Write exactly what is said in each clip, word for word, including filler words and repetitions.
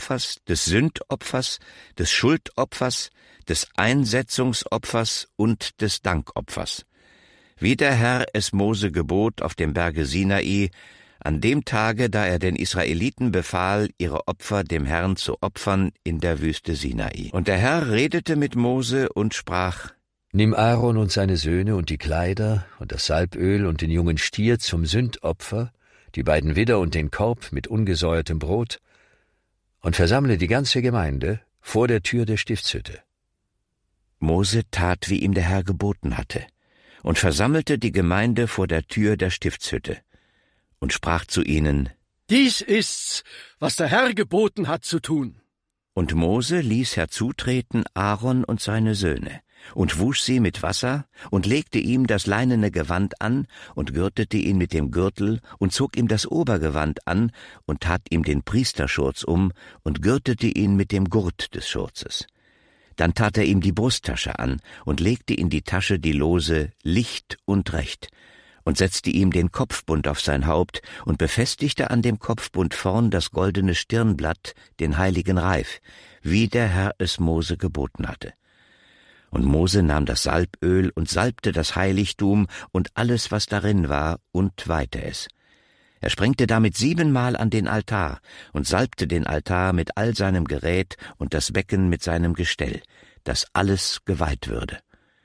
Brandopfers, des Sündopfers, des Schuldopfers, des Einsetzungsopfers und des Dankopfers, wie der Herr es Mose gebot auf dem Berge Sinai, an dem Tage, da er den Israeliten befahl, ihre Opfer dem Herrn zu opfern in der Wüste Sinai. Und der Herr redete mit Mose und sprach: Nimm Aaron und seine Söhne und die Kleider und das Salböl und den jungen Stier zum Sündopfer, die beiden Widder und den Korb mit ungesäuertem Brot, und versammle die ganze Gemeinde vor der Tür der Stiftshütte. Mose tat, wie ihm der Herr geboten hatte, und versammelte die Gemeinde vor der Tür der Stiftshütte und sprach zu ihnen: Dies ist's, was der Herr geboten hat zu tun. Und Mose ließ herzutreten Aaron und seine Söhne und wusch sie mit Wasser und legte ihm das leinene Gewand an und gürtete ihn mit dem Gürtel und zog ihm das Obergewand an und tat ihm den Priesterschurz um und gürtete ihn mit dem Gurt des Schurzes. Dann tat er ihm die Brusttasche an und legte in die Tasche die Lose Licht und Recht und setzte ihm den Kopfbund auf sein Haupt und befestigte an dem Kopfbund vorn das goldene Stirnblatt, den heiligen Reif, wie der Herr es Mose geboten hatte. Und Mose nahm das Salböl und salbte das Heiligtum und alles, was darin war, und weihte es. Er sprengte damit siebenmal an den Altar und salbte den Altar mit all seinem Gerät und das Becken mit seinem Gestell, dass alles geweiht würde.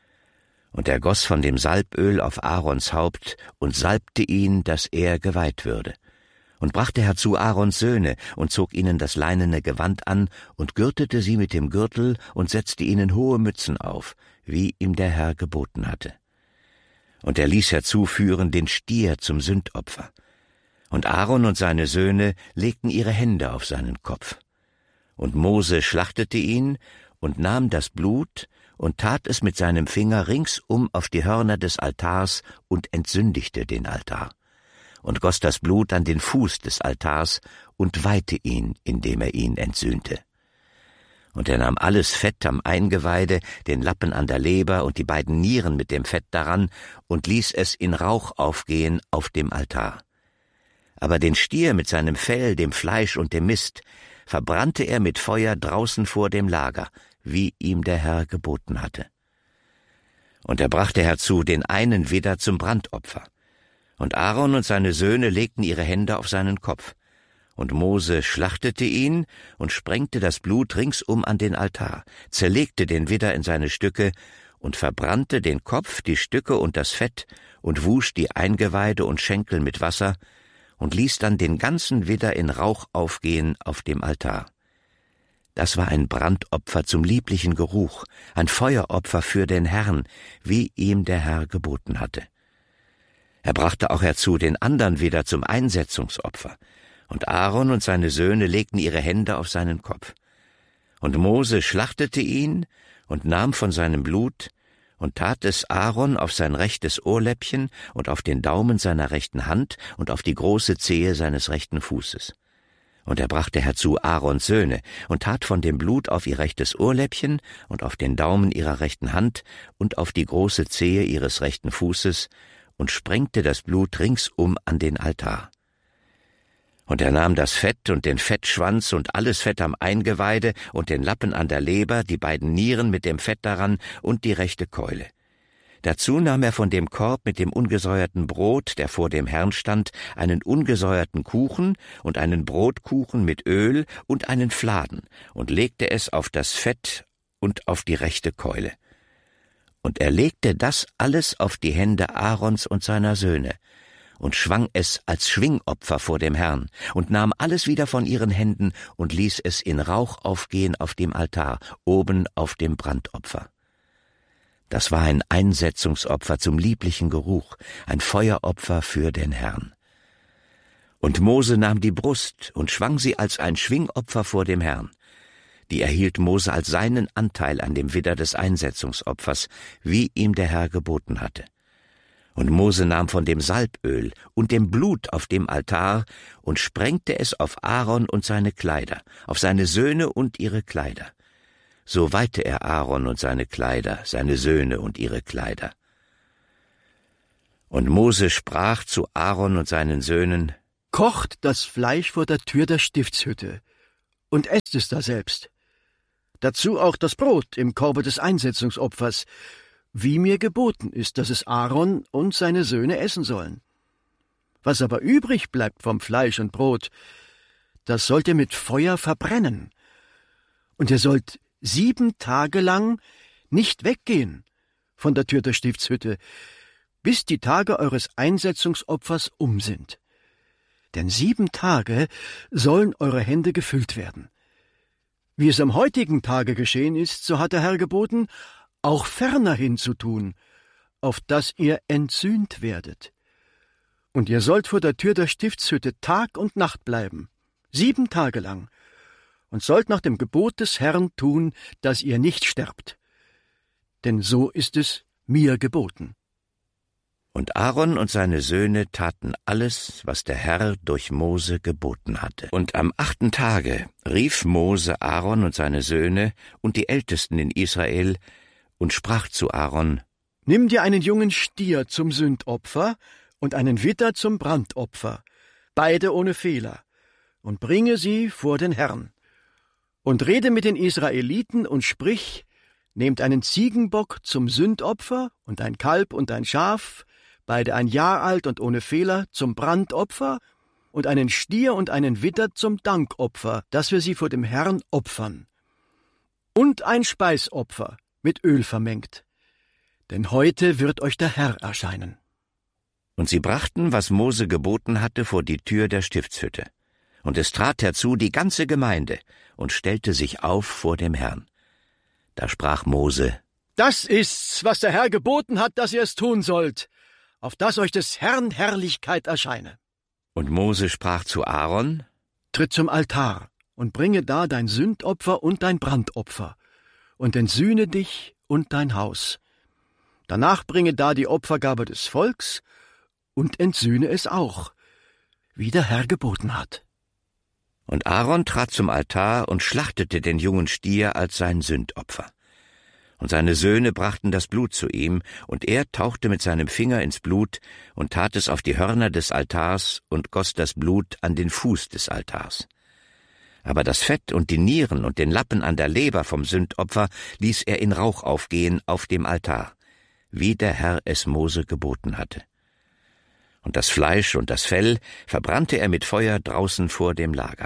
Und er goss von dem Salböl auf Aarons Haupt und salbte ihn, dass er geweiht würde. Und brachte herzu Aarons Söhne und zog ihnen das leinene Gewand an und gürtete sie mit dem Gürtel und setzte ihnen hohe Mützen auf, wie ihm der Herr geboten hatte. Und er ließ herzuführen den Stier zum Sündopfer. Und Aaron und seine Söhne legten ihre Hände auf seinen Kopf. Und Mose schlachtete ihn und nahm das Blut und tat es mit seinem Finger ringsum auf die Hörner des Altars und entsündigte den Altar. Und goss das Blut an den Fuß des Altars und weihte ihn, indem er ihn entsühnte. Und er nahm alles Fett am Eingeweide, den Lappen an der Leber und die beiden Nieren mit dem Fett daran und ließ es in Rauch aufgehen auf dem Altar. Aber den Stier mit seinem Fell, dem Fleisch und dem Mist verbrannte er mit Feuer draußen vor dem Lager, wie ihm der Herr geboten hatte. Und er brachte herzu den einen Widder zum Brandopfer. Und Aaron und seine Söhne legten ihre Hände auf seinen Kopf. Und Mose schlachtete ihn und sprengte das Blut ringsum an den Altar, zerlegte den Widder in seine Stücke und verbrannte den Kopf, die Stücke und das Fett und wusch die Eingeweide und Schenkel mit Wasser und ließ dann den ganzen Widder in Rauch aufgehen auf dem Altar. Das war ein Brandopfer zum lieblichen Geruch, ein Feueropfer für den Herrn, wie ihm der Herr geboten hatte. Er brachte auch herzu den andern Widder zum Einsetzungsopfer, und Aaron und seine Söhne legten ihre Hände auf seinen Kopf. Und Mose schlachtete ihn und nahm von seinem Blut und tat es Aaron auf sein rechtes Ohrläppchen und auf den Daumen seiner rechten Hand und auf die große Zehe seines rechten Fußes. Und er brachte herzu Aarons Söhne und tat von dem Blut auf ihr rechtes Ohrläppchen und auf den Daumen ihrer rechten Hand und auf die große Zehe ihres rechten Fußes und sprengte das Blut ringsum an den Altar. Und er nahm das Fett und den Fettschwanz und alles Fett am Eingeweide und den Lappen an der Leber, die beiden Nieren mit dem Fett daran und die rechte Keule. Dazu nahm er von dem Korb mit dem ungesäuerten Brot, der vor dem Herrn stand, einen ungesäuerten Kuchen und einen Brotkuchen mit Öl und einen Fladen und legte es auf das Fett und auf die rechte Keule. Und er legte das alles auf die Hände Aarons und seiner Söhne und schwang es als Schwingopfer vor dem Herrn und nahm alles wieder von ihren Händen und ließ es in Rauch aufgehen auf dem Altar, oben auf dem Brandopfer. Das war ein Einsetzungsopfer zum lieblichen Geruch, ein Feueropfer für den Herrn. Und Mose nahm die Brust und schwang sie als ein Schwingopfer vor dem Herrn. Die erhielt Mose als seinen Anteil an dem Widder des Einsetzungsopfers, wie ihm der Herr geboten hatte. Und Mose nahm von dem Salböl und dem Blut auf dem Altar und sprengte es auf Aaron und seine Kleider, auf seine Söhne und ihre Kleider. So weihte er Aaron und seine Kleider, seine Söhne und ihre Kleider. Und Mose sprach zu Aaron und seinen Söhnen: Kocht das Fleisch vor der Tür der Stiftshütte und esst es daselbst. Dazu auch das Brot im Korbe des Einsetzungsopfers, wie mir geboten ist, dass es Aaron und seine Söhne essen sollen. Was aber übrig bleibt vom Fleisch und Brot, das sollt ihr mit Feuer verbrennen. Und ihr sollt sieben Tage lang nicht weggehen von der Tür der Stiftshütte, bis die Tage eures Einsetzungsopfers um sind. Denn sieben Tage sollen eure Hände gefüllt werden. Wie es am heutigen Tage geschehen ist, so hat der Herr geboten, auch fernerhin zu tun, auf dass ihr entsühnt werdet. Und ihr sollt vor der Tür der Stiftshütte Tag und Nacht bleiben, sieben Tage lang, und sollt nach dem Gebot des Herrn tun, dass ihr nicht sterbt. Denn so ist es mir geboten. Und Aaron und seine Söhne taten alles, was der Herr durch Mose geboten hatte. Und am achten Tage rief Mose Aaron und seine Söhne und die Ältesten in Israel und sprach zu Aaron: Nimm dir einen jungen Stier zum Sündopfer und einen Widder zum Brandopfer, beide ohne Fehler, und bringe sie vor den Herrn. Und rede mit den Israeliten und sprich: Nehmt einen Ziegenbock zum Sündopfer und ein Kalb und ein Schaf, beide ein Jahr alt und ohne Fehler, zum Brandopfer, und einen Stier und einen Widder zum Dankopfer, dass wir sie vor dem Herrn opfern. Und ein Speisopfer mit Öl vermengt. Denn heute wird euch der Herr erscheinen. Und sie brachten, was Mose geboten hatte, vor die Tür der Stiftshütte. Und es trat herzu die ganze Gemeinde und stellte sich auf vor dem Herrn. Da sprach Mose: Das ist's, was der Herr geboten hat, dass ihr es tun sollt, auf dass euch des Herrn Herrlichkeit erscheine. Und Mose sprach zu Aaron: Tritt zum Altar und bringe da dein Sündopfer und dein Brandopfer und entsühne dich und dein Haus. Danach bringe da die Opfergabe des Volks und entsühne es auch, wie der Herr geboten hat. Und Aaron trat zum Altar und schlachtete den jungen Stier als sein Sündopfer. Und seine Söhne brachten das Blut zu ihm, und er tauchte mit seinem Finger ins Blut und tat es auf die Hörner des Altars und goss das Blut an den Fuß des Altars. Aber das Fett und die Nieren und den Lappen an der Leber vom Sündopfer ließ er in Rauch aufgehen auf dem Altar, wie der Herr es Mose geboten hatte. Und das Fleisch und das Fell verbrannte er mit Feuer draußen vor dem Lager.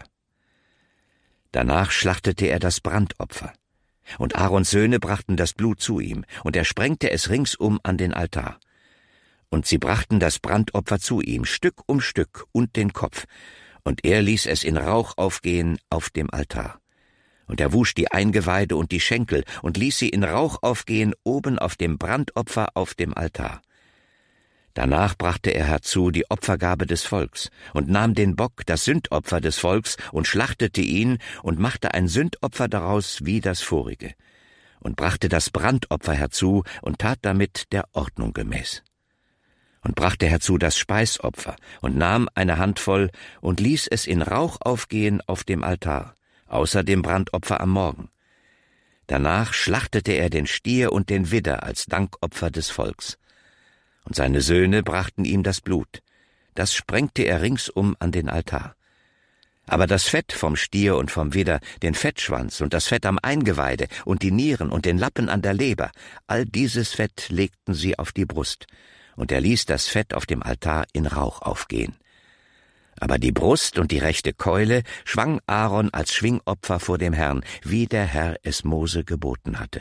Danach schlachtete er das Brandopfer. Und Aarons Söhne brachten das Blut zu ihm, und er sprengte es ringsum an den Altar. Und sie brachten das Brandopfer zu ihm, Stück um Stück und den Kopf, und er ließ es in Rauch aufgehen auf dem Altar. Und er wusch die Eingeweide und die Schenkel und ließ sie in Rauch aufgehen oben auf dem Brandopfer auf dem Altar. Danach brachte er herzu die Opfergabe des Volks und nahm den Bock, das Sündopfer des Volks, und schlachtete ihn und machte ein Sündopfer daraus wie das vorige, und brachte das Brandopfer herzu und tat damit der Ordnung gemäß. Und brachte herzu das Speisopfer und nahm eine Handvoll und ließ es in Rauch aufgehen auf dem Altar, außer dem Brandopfer am Morgen. Danach schlachtete er den Stier und den Widder als Dankopfer des Volks. Und seine Söhne brachten ihm das Blut. Das sprengte er ringsum an den Altar. Aber das Fett vom Stier und vom Widder, den Fettschwanz und das Fett am Eingeweide und die Nieren und den Lappen an der Leber, all dieses Fett legten sie auf die Brust. Und er ließ das Fett auf dem Altar in Rauch aufgehen. Aber die Brust und die rechte Keule schwang Aaron als Schwingopfer vor dem Herrn, wie der Herr es Mose geboten hatte.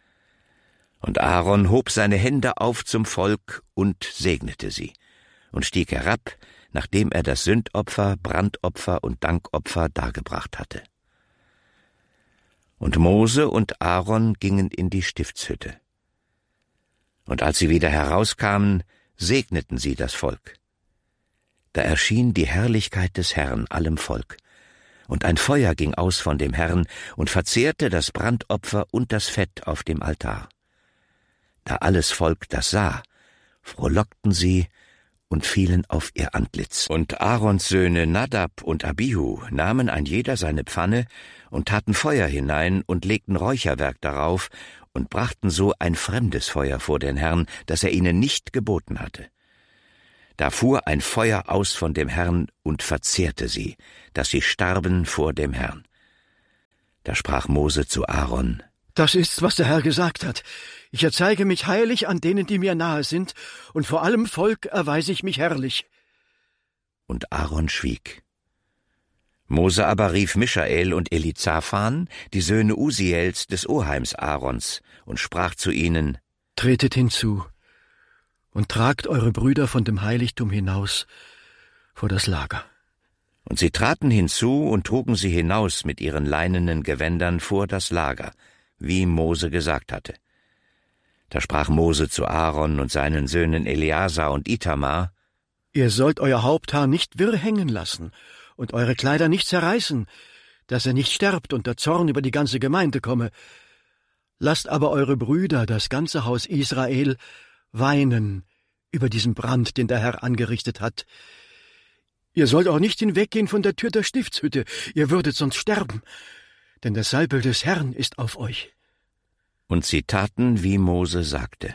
Und Aaron hob seine Hände auf zum Volk und segnete sie und stieg herab, nachdem er das Sündopfer, Brandopfer und Dankopfer dargebracht hatte. Und Mose und Aaron gingen in die Stiftshütte. Und als sie wieder herauskamen, segneten sie das Volk. Da erschien die Herrlichkeit des Herrn allem Volk, und ein Feuer ging aus von dem Herrn und verzehrte das Brandopfer und das Fett auf dem Altar. Da alles Volk das sah, frohlockten sie und fielen auf ihr Antlitz. Und Aarons Söhne Nadab und Abihu nahmen ein jeder seine Pfanne und taten Feuer hinein und legten Räucherwerk darauf und brachten so ein fremdes Feuer vor den Herrn, das er ihnen nicht geboten hatte. Da fuhr ein Feuer aus von dem Herrn und verzehrte sie, dass sie starben vor dem Herrn. Da sprach Mose zu Aaron: Das ist's, was der Herr gesagt hat. Ich erzeige mich heilig an denen, die mir nahe sind, und vor allem Volk erweise ich mich herrlich. Und Aaron schwieg. Mose aber rief Mischael und Elizaphan, die Söhne Usiels des Oheims Aarons, und sprach zu ihnen: Tretet hinzu und tragt eure Brüder von dem Heiligtum hinaus vor das Lager. Und sie traten hinzu und trugen sie hinaus mit ihren leinenen Gewändern vor das Lager, wie Mose gesagt hatte. Da sprach Mose zu Aaron und seinen Söhnen Eleazar und Itamar: Ihr sollt euer Haupthaar nicht wirr hängen lassen und eure Kleider nicht zerreißen, dass er nicht sterbt und der Zorn über die ganze Gemeinde komme. Lasst aber eure Brüder, das ganze Haus Israel, weinen über diesen Brand, den der Herr angerichtet hat. Ihr sollt auch nicht hinweggehen von der Tür der Stiftshütte, ihr würdet sonst sterben, denn der Salböl des Herrn ist auf euch. Und sie taten, wie Mose sagte.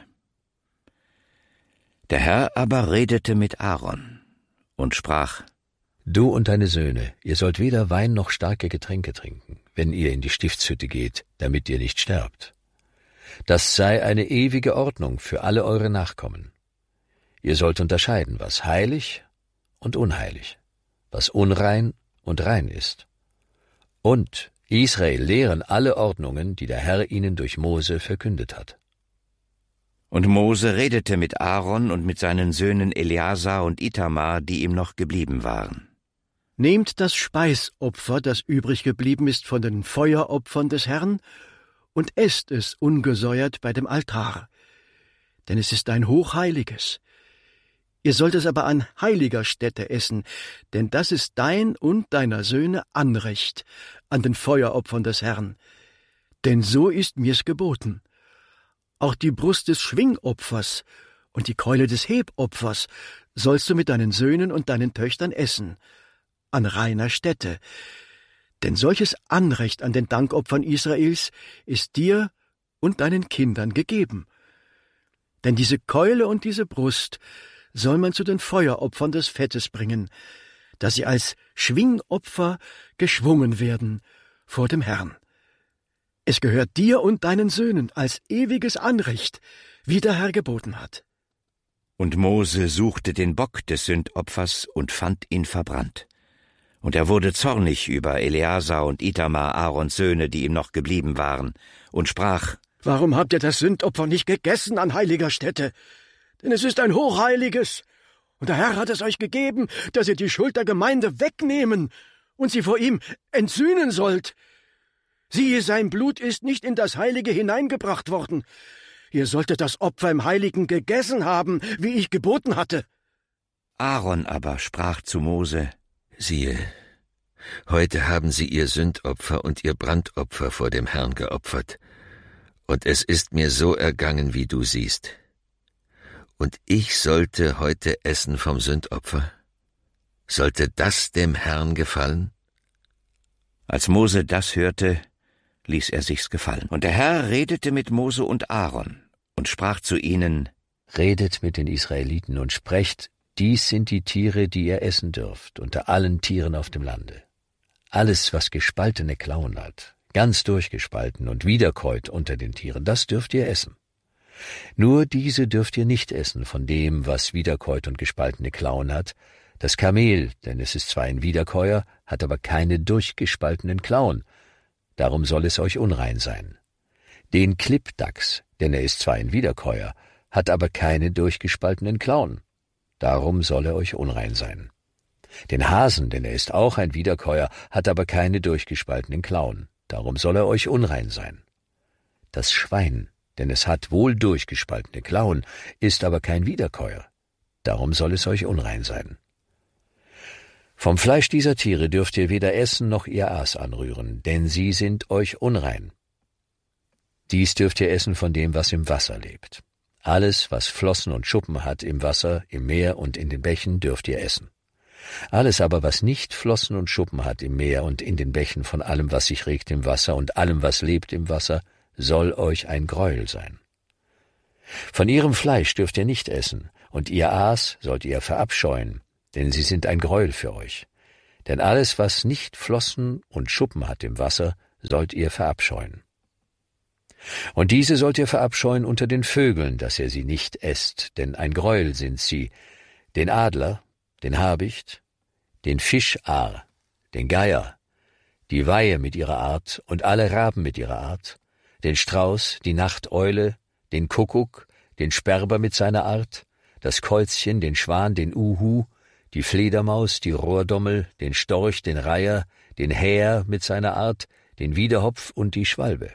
Der Herr aber redete mit Aaron und sprach: Du und deine Söhne, ihr sollt weder Wein noch starke Getränke trinken, wenn ihr in die Stiftshütte geht, damit ihr nicht sterbt. Das sei eine ewige Ordnung für alle eure Nachkommen. Ihr sollt unterscheiden, was heilig und unheilig, was unrein und rein ist. Und Israel lehren alle Ordnungen, die der Herr ihnen durch Mose verkündet hat. Und Mose redete mit Aaron und mit seinen Söhnen Eleazar und Itamar, die ihm noch geblieben waren. Nehmt das Speisopfer, das übrig geblieben ist von den Feueropfern des Herrn, und esst es ungesäuert bei dem Altar, denn es ist ein hochheiliges. Ihr sollt es aber an heiliger Stätte essen, denn das ist dein und deiner Söhne Anrecht an den Feueropfern des Herrn. Denn so ist mir's geboten. Auch die Brust des Schwingopfers und die Keule des Hebopfers sollst du mit deinen Söhnen und deinen Töchtern essen, an reiner Stätte. Denn solches Anrecht an den Dankopfern Israels ist dir und deinen Kindern gegeben. Denn diese Keule und diese Brust soll man zu den Feueropfern des Fettes bringen, dass sie als Schwingopfer geschwungen werden vor dem Herrn. Es gehört dir und deinen Söhnen als ewiges Anrecht, wie der Herr geboten hat. Und Mose suchte den Bock des Sündopfers und fand ihn verbrannt. Und er wurde zornig über Eleazar und Itamar, Aarons Söhne, die ihm noch geblieben waren, und sprach: Warum habt ihr das Sündopfer nicht gegessen an heiliger Stätte? Denn es ist ein hochheiliges, und der Herr hat es euch gegeben, dass ihr die Schuld der Gemeinde wegnehmen und sie vor ihm entsühnen sollt. Siehe, sein Blut ist nicht in das Heilige hineingebracht worden. Ihr solltet das Opfer im Heiligen gegessen haben, wie ich geboten hatte. Aaron aber sprach zu Mose: Siehe, heute haben sie ihr Sündopfer und ihr Brandopfer vor dem Herrn geopfert, und es ist mir so ergangen, wie du siehst. Und ich sollte heute essen vom Sündopfer? Sollte das dem Herrn gefallen? Als Mose das hörte, ließ er sich's gefallen. Und der Herr redete mit Mose und Aaron und sprach zu ihnen: Redet mit den Israeliten und sprecht: Dies sind die Tiere, die ihr essen dürft, unter allen Tieren auf dem Lande. Alles, was gespaltene Klauen hat, ganz durchgespalten und wiederkäut unter den Tieren, das dürft ihr essen. Nur diese dürft ihr nicht essen von dem, was wiederkäut und gespaltene Klauen hat, das Kamel, denn es ist zwar ein Wiederkäuer, hat aber keine durchgespaltenen Klauen, darum soll es euch unrein sein. Den Klippdachs, denn er ist zwar ein Wiederkäuer, hat aber keine durchgespaltenen Klauen, darum soll er euch unrein sein. Den Hasen, denn er ist auch ein Wiederkäuer, hat aber keine durchgespaltenen Klauen, darum soll er euch unrein sein. Das Schwein, denn es hat wohl durchgespaltene Klauen, ist aber kein Wiederkäuer, darum soll es euch unrein sein. Vom Fleisch dieser Tiere dürft ihr weder essen noch ihr Aas anrühren, denn sie sind euch unrein. Dies dürft ihr essen von dem, was im Wasser lebt. Alles, was Flossen und Schuppen hat im Wasser, im Meer und in den Bächen, dürft ihr essen. Alles aber, was nicht Flossen und Schuppen hat im Meer und in den Bächen, von allem, was sich regt im Wasser und allem, was lebt im Wasser, soll euch ein Gräuel sein. Von ihrem Fleisch dürft ihr nicht essen, und ihr Aas sollt ihr verabscheuen, denn sie sind ein Gräuel für euch. Denn alles, was nicht Flossen und Schuppen hat im Wasser, sollt ihr verabscheuen. Und diese sollt ihr verabscheuen unter den Vögeln, dass ihr sie nicht esst, denn ein Greuel sind sie, den Adler, den Habicht, den Fischaar, den Geier, die Weihe mit ihrer Art und alle Raben mit ihrer Art, den Strauß, die Nachteule, den Kuckuck, den Sperber mit seiner Art, das Käuzchen, den Schwan, den Uhu, die Fledermaus, die Rohrdommel, den Storch, den Reiher, den Häher mit seiner Art, den Wiedehopf und die Schwalbe.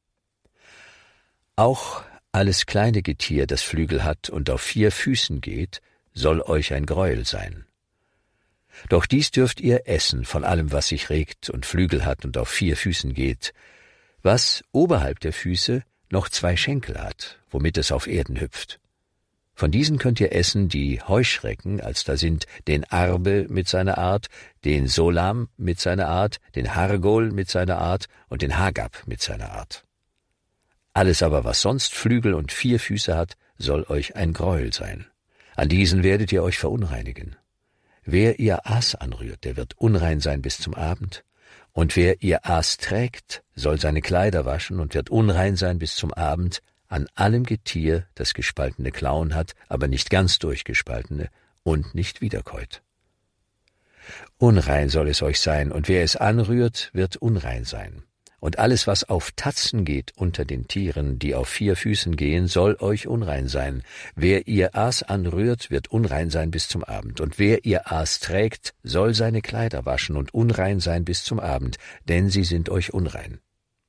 Auch alles kleine Getier, das Flügel hat und auf vier Füßen geht, soll euch ein Greuel sein. Doch dies dürft ihr essen von allem, was sich regt und Flügel hat und auf vier Füßen geht, was oberhalb der Füße noch zwei Schenkel hat, womit es auf Erden hüpft. Von diesen könnt ihr essen die Heuschrecken, als da sind den Arbe mit seiner Art, den Solam mit seiner Art, den Hargol mit seiner Art und den Hagab mit seiner Art. Alles aber, was sonst Flügel und vier Füße hat, soll euch ein Greuel sein. An diesen werdet ihr euch verunreinigen. Wer ihr Aas anrührt, der wird unrein sein bis zum Abend. Und wer ihr Aas trägt, soll seine Kleider waschen und wird unrein sein bis zum Abend, an allem Getier, das gespaltene Klauen hat, aber nicht ganz durchgespaltene und nicht wiederkäut. Unrein soll es euch sein, und wer es anrührt, wird unrein sein. Und alles, was auf Tatzen geht unter den Tieren, die auf vier Füßen gehen, soll euch unrein sein. Wer ihr Aas anrührt, wird unrein sein bis zum Abend. Und wer ihr Aas trägt, soll seine Kleider waschen und unrein sein bis zum Abend, denn sie sind euch unrein.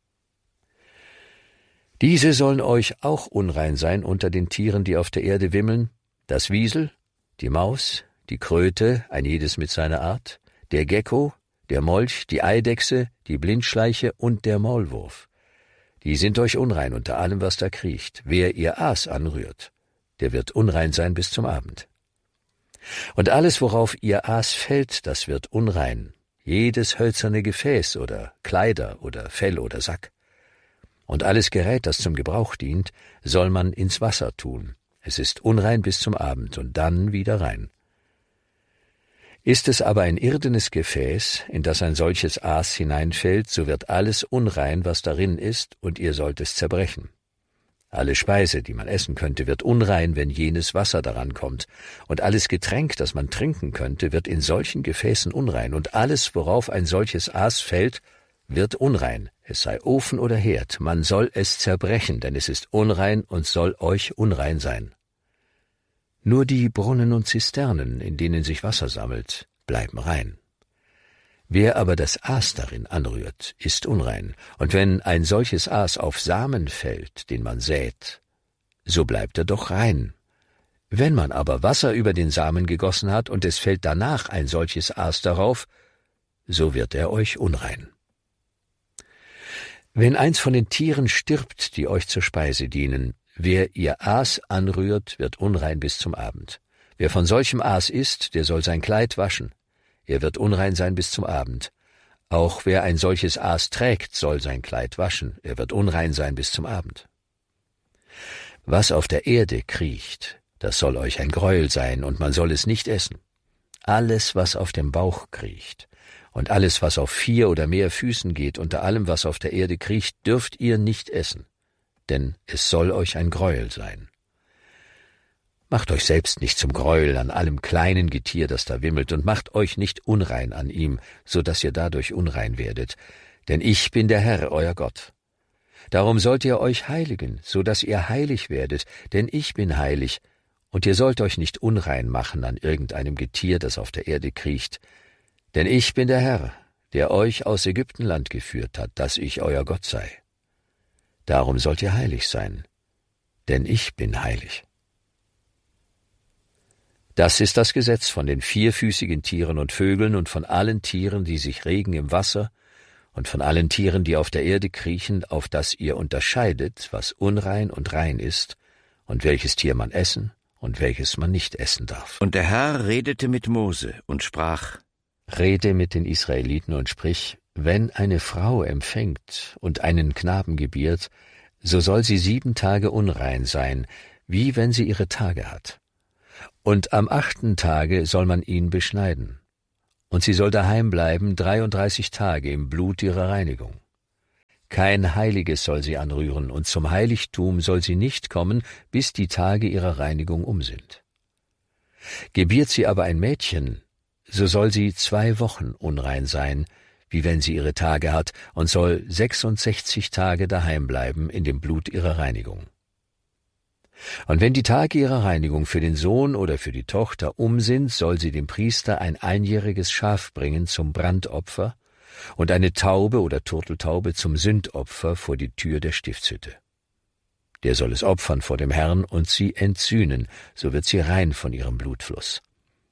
Diese sollen euch auch unrein sein unter den Tieren, die auf der Erde wimmeln, das Wiesel, die Maus, die Kröte, ein jedes mit seiner Art, der Gecko, der Molch, die Eidechse, die Blindschleiche und der Maulwurf. Die sind euch unrein unter allem, was da kriecht. Wer ihr Aas anrührt, der wird unrein sein bis zum Abend. Und alles, worauf ihr Aas fällt, das wird unrein. Jedes hölzerne Gefäß oder Kleider oder Fell oder Sack. Und alles Gerät, das zum Gebrauch dient, soll man ins Wasser tun. Es ist unrein bis zum Abend und dann wieder rein. Ist es aber ein irdenes Gefäß, in das ein solches Aas hineinfällt, so wird alles unrein, was darin ist, und ihr sollt es zerbrechen. Alle Speise, die man essen könnte, wird unrein, wenn jenes Wasser daran kommt, und alles Getränk, das man trinken könnte, wird in solchen Gefäßen unrein, und alles, worauf ein solches Aas fällt, wird unrein, es sei Ofen oder Herd, man soll es zerbrechen, denn es ist unrein und soll euch unrein sein. Nur die Brunnen und Zisternen, in denen sich Wasser sammelt, bleiben rein. Wer aber das Aas darin anrührt, ist unrein, und wenn ein solches Aas auf Samen fällt, den man sät, so bleibt er doch rein. Wenn man aber Wasser über den Samen gegossen hat, und es fällt danach ein solches Aas darauf, so wird er euch unrein. Wenn eins von den Tieren stirbt, die euch zur Speise dienen, wer ihr Aas anrührt, wird unrein bis zum Abend. Wer von solchem Aas isst, der soll sein Kleid waschen. Er wird unrein sein bis zum Abend. Auch wer ein solches Aas trägt, soll sein Kleid waschen. Er wird unrein sein bis zum Abend. Was auf der Erde kriecht, das soll euch ein Greuel sein, und man soll es nicht essen. Alles, was auf dem Bauch kriecht, und alles, was auf vier oder mehr Füßen geht, unter allem, was auf der Erde kriecht, dürft ihr nicht essen. Denn es soll euch ein Greuel sein. Macht euch selbst nicht zum Greuel an allem kleinen Getier, das da wimmelt, und macht euch nicht unrein an ihm, so dass ihr dadurch unrein werdet. Denn ich bin der Herr, euer Gott. Darum sollt ihr euch heiligen, so dass ihr heilig werdet, denn ich bin heilig, und ihr sollt euch nicht unrein machen an irgendeinem Getier, das auf der Erde kriecht. Denn ich bin der Herr, der euch aus Ägyptenland geführt hat, dass ich euer Gott sei. Darum sollt ihr heilig sein, denn ich bin heilig. Das ist das Gesetz von den vierfüßigen Tieren und Vögeln und von allen Tieren, die sich regen im Wasser, und von allen Tieren, die auf der Erde kriechen, auf das ihr unterscheidet, was unrein und rein ist, und welches Tier man essen und welches man nicht essen darf. Und der Herr redete mit Mose und sprach: Rede mit den Israeliten und sprich: Wenn eine Frau empfängt und einen Knaben gebiert, so soll sie sieben Tage unrein sein, wie wenn sie ihre Tage hat. Und am achten Tage soll man ihn beschneiden. Und sie soll daheim bleiben dreiunddreißig Tage im Blut ihrer Reinigung. Kein Heiliges soll sie anrühren, und zum Heiligtum soll sie nicht kommen, bis die Tage ihrer Reinigung um sind. Gebiert sie aber ein Mädchen, so soll sie zwei Wochen unrein sein, wie wenn sie ihre Tage hat, und soll sechsundsechzig Tage daheim bleiben in dem Blut ihrer Reinigung. Und wenn die Tage ihrer Reinigung für den Sohn oder für die Tochter um sind, soll sie dem Priester ein einjähriges Schaf bringen zum Brandopfer und eine Taube oder Turteltaube zum Sündopfer vor die Tür der Stiftshütte. Der soll es opfern vor dem Herrn und sie entsühnen, so wird sie rein von ihrem Blutfluss.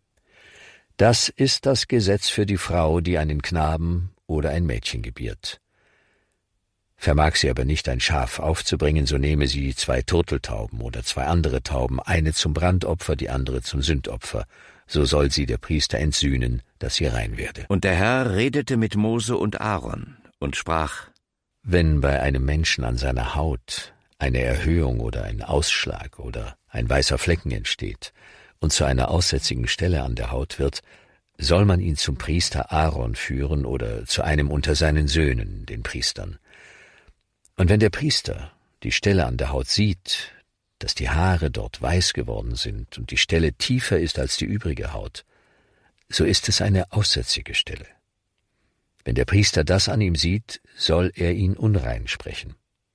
Das ist das Gesetz für die Frau, die einen Knaben oder ein Mädchen gebiert. Vermag sie aber nicht ein Schaf aufzubringen, so nehme sie zwei Turteltauben oder zwei andere Tauben, eine zum Brandopfer, die andere zum Sündopfer. So soll sie der Priester entsühnen, dass sie rein werde. Und der Herr redete mit Mose und Aaron und sprach: Wenn bei einem Menschen an seiner Haut eine Erhöhung oder ein Ausschlag oder ein weißer Flecken entsteht und zu einer aussätzigen Stelle an der Haut wird, soll man ihn zum Priester Aaron führen oder zu einem unter seinen Söhnen, den Priestern. Und wenn der Priester die Stelle an der Haut sieht, dass die Haare dort weiß geworden sind und die Stelle tiefer ist als die übrige Haut, so ist es eine aussätzige Stelle. Wenn der Priester das an ihm sieht, soll er ihn unrein sprechen.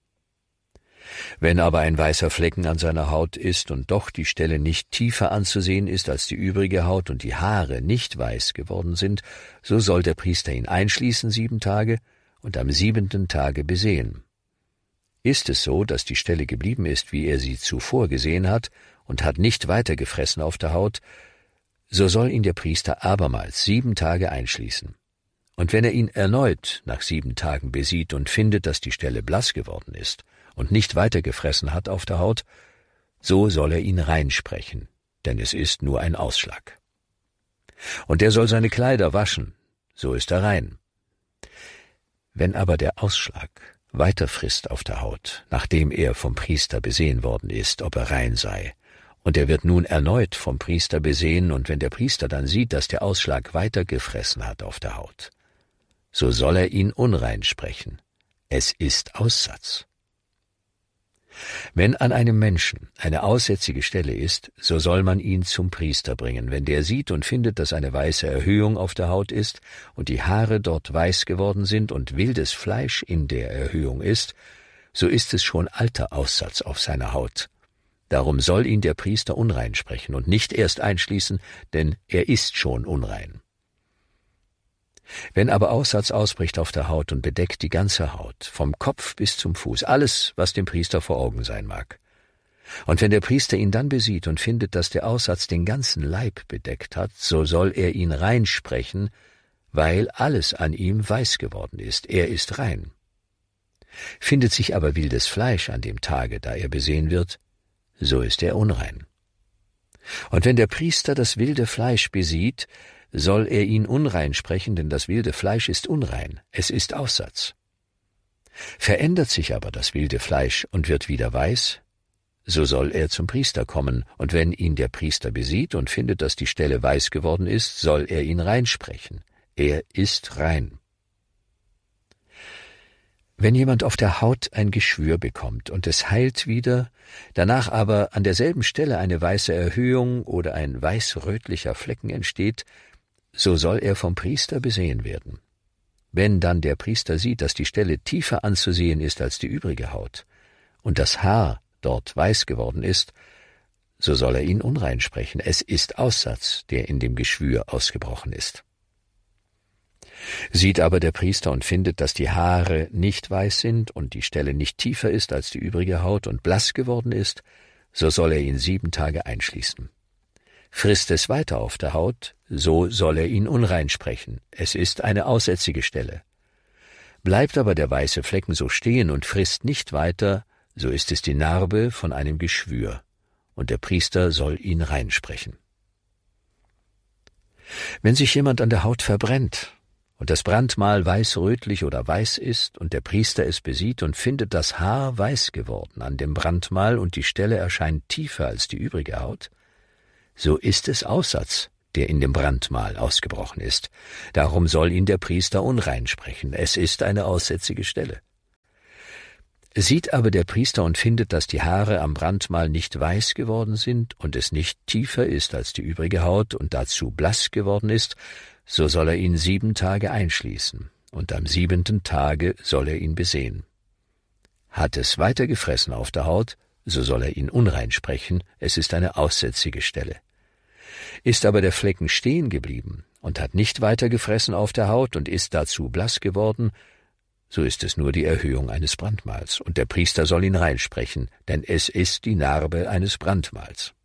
Wenn aber ein weißer Flecken an seiner Haut ist und doch die Stelle nicht tiefer anzusehen ist als die übrige Haut und die Haare nicht weiß geworden sind, so soll der Priester ihn einschließen sieben Tage und am siebenten Tage besehen. Ist es so, dass die Stelle geblieben ist, wie er sie zuvor gesehen hat, und hat nicht weiter gefressen auf der Haut, so soll ihn der Priester abermals sieben Tage einschließen. Und wenn er ihn erneut nach sieben Tagen besieht und findet, dass die Stelle blass geworden ist und nicht weiter gefressen hat auf der Haut, so soll er ihn reinsprechen, denn es ist nur ein Ausschlag. Und er soll seine Kleider waschen, so ist er rein. Wenn aber der Ausschlag weiter frisst auf der Haut, nachdem er vom Priester besehen worden ist, ob er rein sei, und er wird nun erneut vom Priester besehen, und wenn der Priester dann sieht, dass der Ausschlag weiter gefressen hat auf der Haut, so soll er ihn unrein sprechen. Es ist Aussatz. Wenn an einem Menschen eine aussätzige Stelle ist, so soll man ihn zum Priester bringen. Wenn der sieht und findet, dass eine weiße Erhöhung auf der Haut ist und die Haare dort weiß geworden sind und wildes Fleisch in der Erhöhung ist, so ist es schon alter Aussatz auf seiner Haut. Darum soll ihn der Priester unrein sprechen und nicht erst einschließen, denn er ist schon unrein. Wenn aber Aussatz ausbricht auf der Haut und bedeckt die ganze Haut, vom Kopf bis zum Fuß, alles, was dem Priester vor Augen sein mag, und wenn der Priester ihn dann besieht und findet, dass der Aussatz den ganzen Leib bedeckt hat, so soll er ihn rein sprechen, weil alles an ihm weiß geworden ist, er ist rein. Findet sich aber wildes Fleisch an dem Tage, da er besehen wird, so ist er unrein. Und wenn der Priester das wilde Fleisch besieht, soll er ihn unrein sprechen, denn das wilde Fleisch ist unrein, es ist Aussatz. Verändert sich aber das wilde Fleisch und wird wieder weiß, so soll er zum Priester kommen, und wenn ihn der Priester besieht und findet, dass die Stelle weiß geworden ist, soll er ihn rein sprechen. Er ist rein. Wenn jemand auf der Haut ein Geschwür bekommt und es heilt wieder, danach aber an derselben Stelle eine weiße Erhöhung oder ein weiß-rötlicher Flecken entsteht, so soll er vom Priester besehen werden. Wenn dann der Priester sieht, dass die Stelle tiefer anzusehen ist als die übrige Haut und das Haar dort weiß geworden ist, so soll er ihn unrein sprechen. Es ist Aussatz, der in dem Geschwür ausgebrochen ist. Sieht aber der Priester und findet, dass die Haare nicht weiß sind und die Stelle nicht tiefer ist als die übrige Haut und blass geworden ist, so soll er ihn sieben Tage einschließen. Frisst es weiter auf der Haut, so soll er ihn unrein sprechen. Es ist eine aussätzige Stelle. Bleibt aber der weiße Flecken so stehen und frisst nicht weiter, so ist es die Narbe von einem Geschwür, und der Priester soll ihn rein sprechen. Wenn sich jemand an der Haut verbrennt und das Brandmal weiß-rötlich oder weiß ist und der Priester es besieht und findet das Haar weiß geworden an dem Brandmal und die Stelle erscheint tiefer als die übrige Haut, so ist es Aussatz, der in dem Brandmal ausgebrochen ist. Darum soll ihn der Priester unrein sprechen. Es ist eine aussätzige Stelle. Sieht aber der Priester und findet, dass die Haare am Brandmal nicht weiß geworden sind und es nicht tiefer ist als die übrige Haut und dazu blass geworden ist, so soll er ihn sieben Tage einschließen, und am siebenten Tage soll er ihn besehen. Hat es weiter gefressen auf der Haut, so soll er ihn unrein sprechen, es ist eine aussätzige Stelle. Ist aber der Flecken stehen geblieben und hat nicht weiter gefressen auf der Haut und ist dazu blass geworden, so ist es nur die Erhöhung eines Brandmals, und der Priester soll ihn reinsprechen, denn es ist die Narbe eines Brandmals.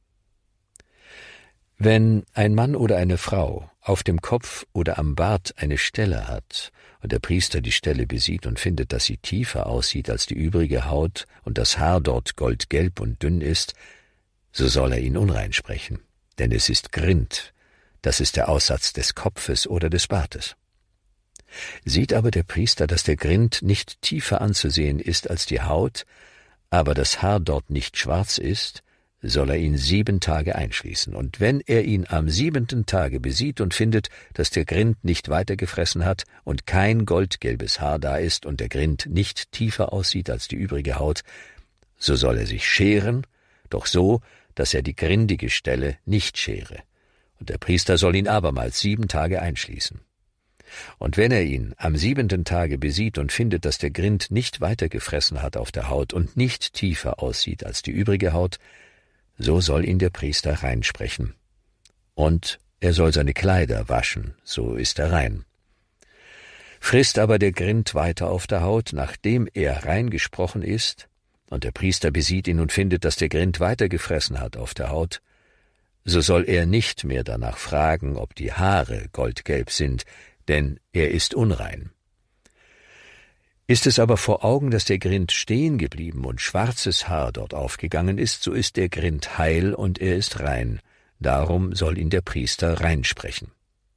Wenn ein Mann oder eine Frau auf dem Kopf oder am Bart eine Stelle hat, und der Priester die Stelle besieht und findet, dass sie tiefer aussieht als die übrige Haut und das Haar dort goldgelb und dünn ist, so soll er ihn unrein sprechen, denn es ist Grind, das ist der Aussatz des Kopfes oder des Bartes. Sieht aber der Priester, dass der Grind nicht tiefer anzusehen ist als die Haut, aber das Haar dort nicht schwarz ist, soll er ihn sieben Tage einschließen. Und wenn er ihn am siebenten Tage besieht und findet, dass der Grind nicht weiter gefressen hat und kein goldgelbes Haar da ist und der Grind nicht tiefer aussieht als die übrige Haut, so soll er sich scheren, doch so, dass er die grindige Stelle nicht schere. Und der Priester soll ihn abermals sieben Tage einschließen. Und wenn er ihn am siebenten Tage besieht und findet, dass der Grind nicht weiter gefressen hat auf der Haut und nicht tiefer aussieht als die übrige Haut, so soll ihn der Priester reinsprechen. Und er soll seine Kleider waschen, so ist er rein. Frisst aber der Grind weiter auf der Haut, nachdem er reingesprochen ist, und der Priester besieht ihn und findet, dass der Grind weiter gefressen hat auf der Haut, so soll er nicht mehr danach fragen, ob die Haare goldgelb sind, denn er ist unrein. Ist es aber vor Augen, dass der Grind stehen geblieben und schwarzes Haar dort aufgegangen ist, so ist der Grind heil und er ist rein. Darum soll ihn der Priester reinsprechen.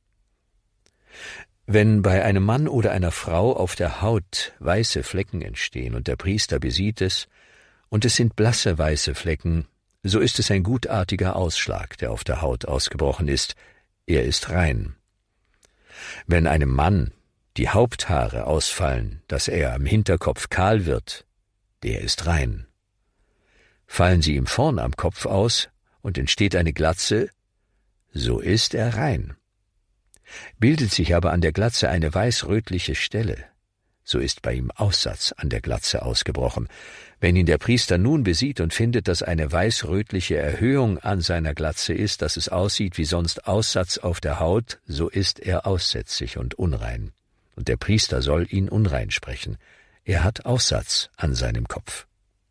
Wenn bei einem Mann oder einer Frau auf der Haut weiße Flecken entstehen und der Priester besieht es, und es sind blasse weiße Flecken, so ist es ein gutartiger Ausschlag, der auf der Haut ausgebrochen ist. Er ist rein. Wenn einem Mann die Haupthaare ausfallen, dass er am Hinterkopf kahl wird, der ist rein. Fallen sie ihm vorn am Kopf aus und entsteht eine Glatze, so ist er rein. Bildet sich aber an der Glatze eine weiß-rötliche Stelle, so ist bei ihm Aussatz an der Glatze ausgebrochen. Wenn ihn der Priester nun besieht und findet, dass eine weiß-rötliche Erhöhung an seiner Glatze ist, dass es aussieht wie sonst Aussatz auf der Haut, so ist er aussätzig und unrein. Und der Priester soll ihn unrein sprechen. Er hat Aussatz an seinem Kopf.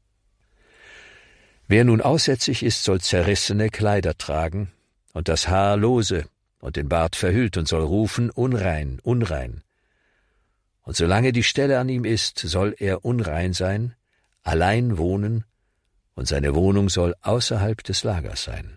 Wer nun aussätzig ist, soll zerrissene Kleider tragen und das Haar lose und den Bart verhüllt und soll rufen, unrein, unrein. Und solange die Stelle an ihm ist, soll er unrein sein, allein wohnen, und seine Wohnung soll außerhalb des Lagers sein.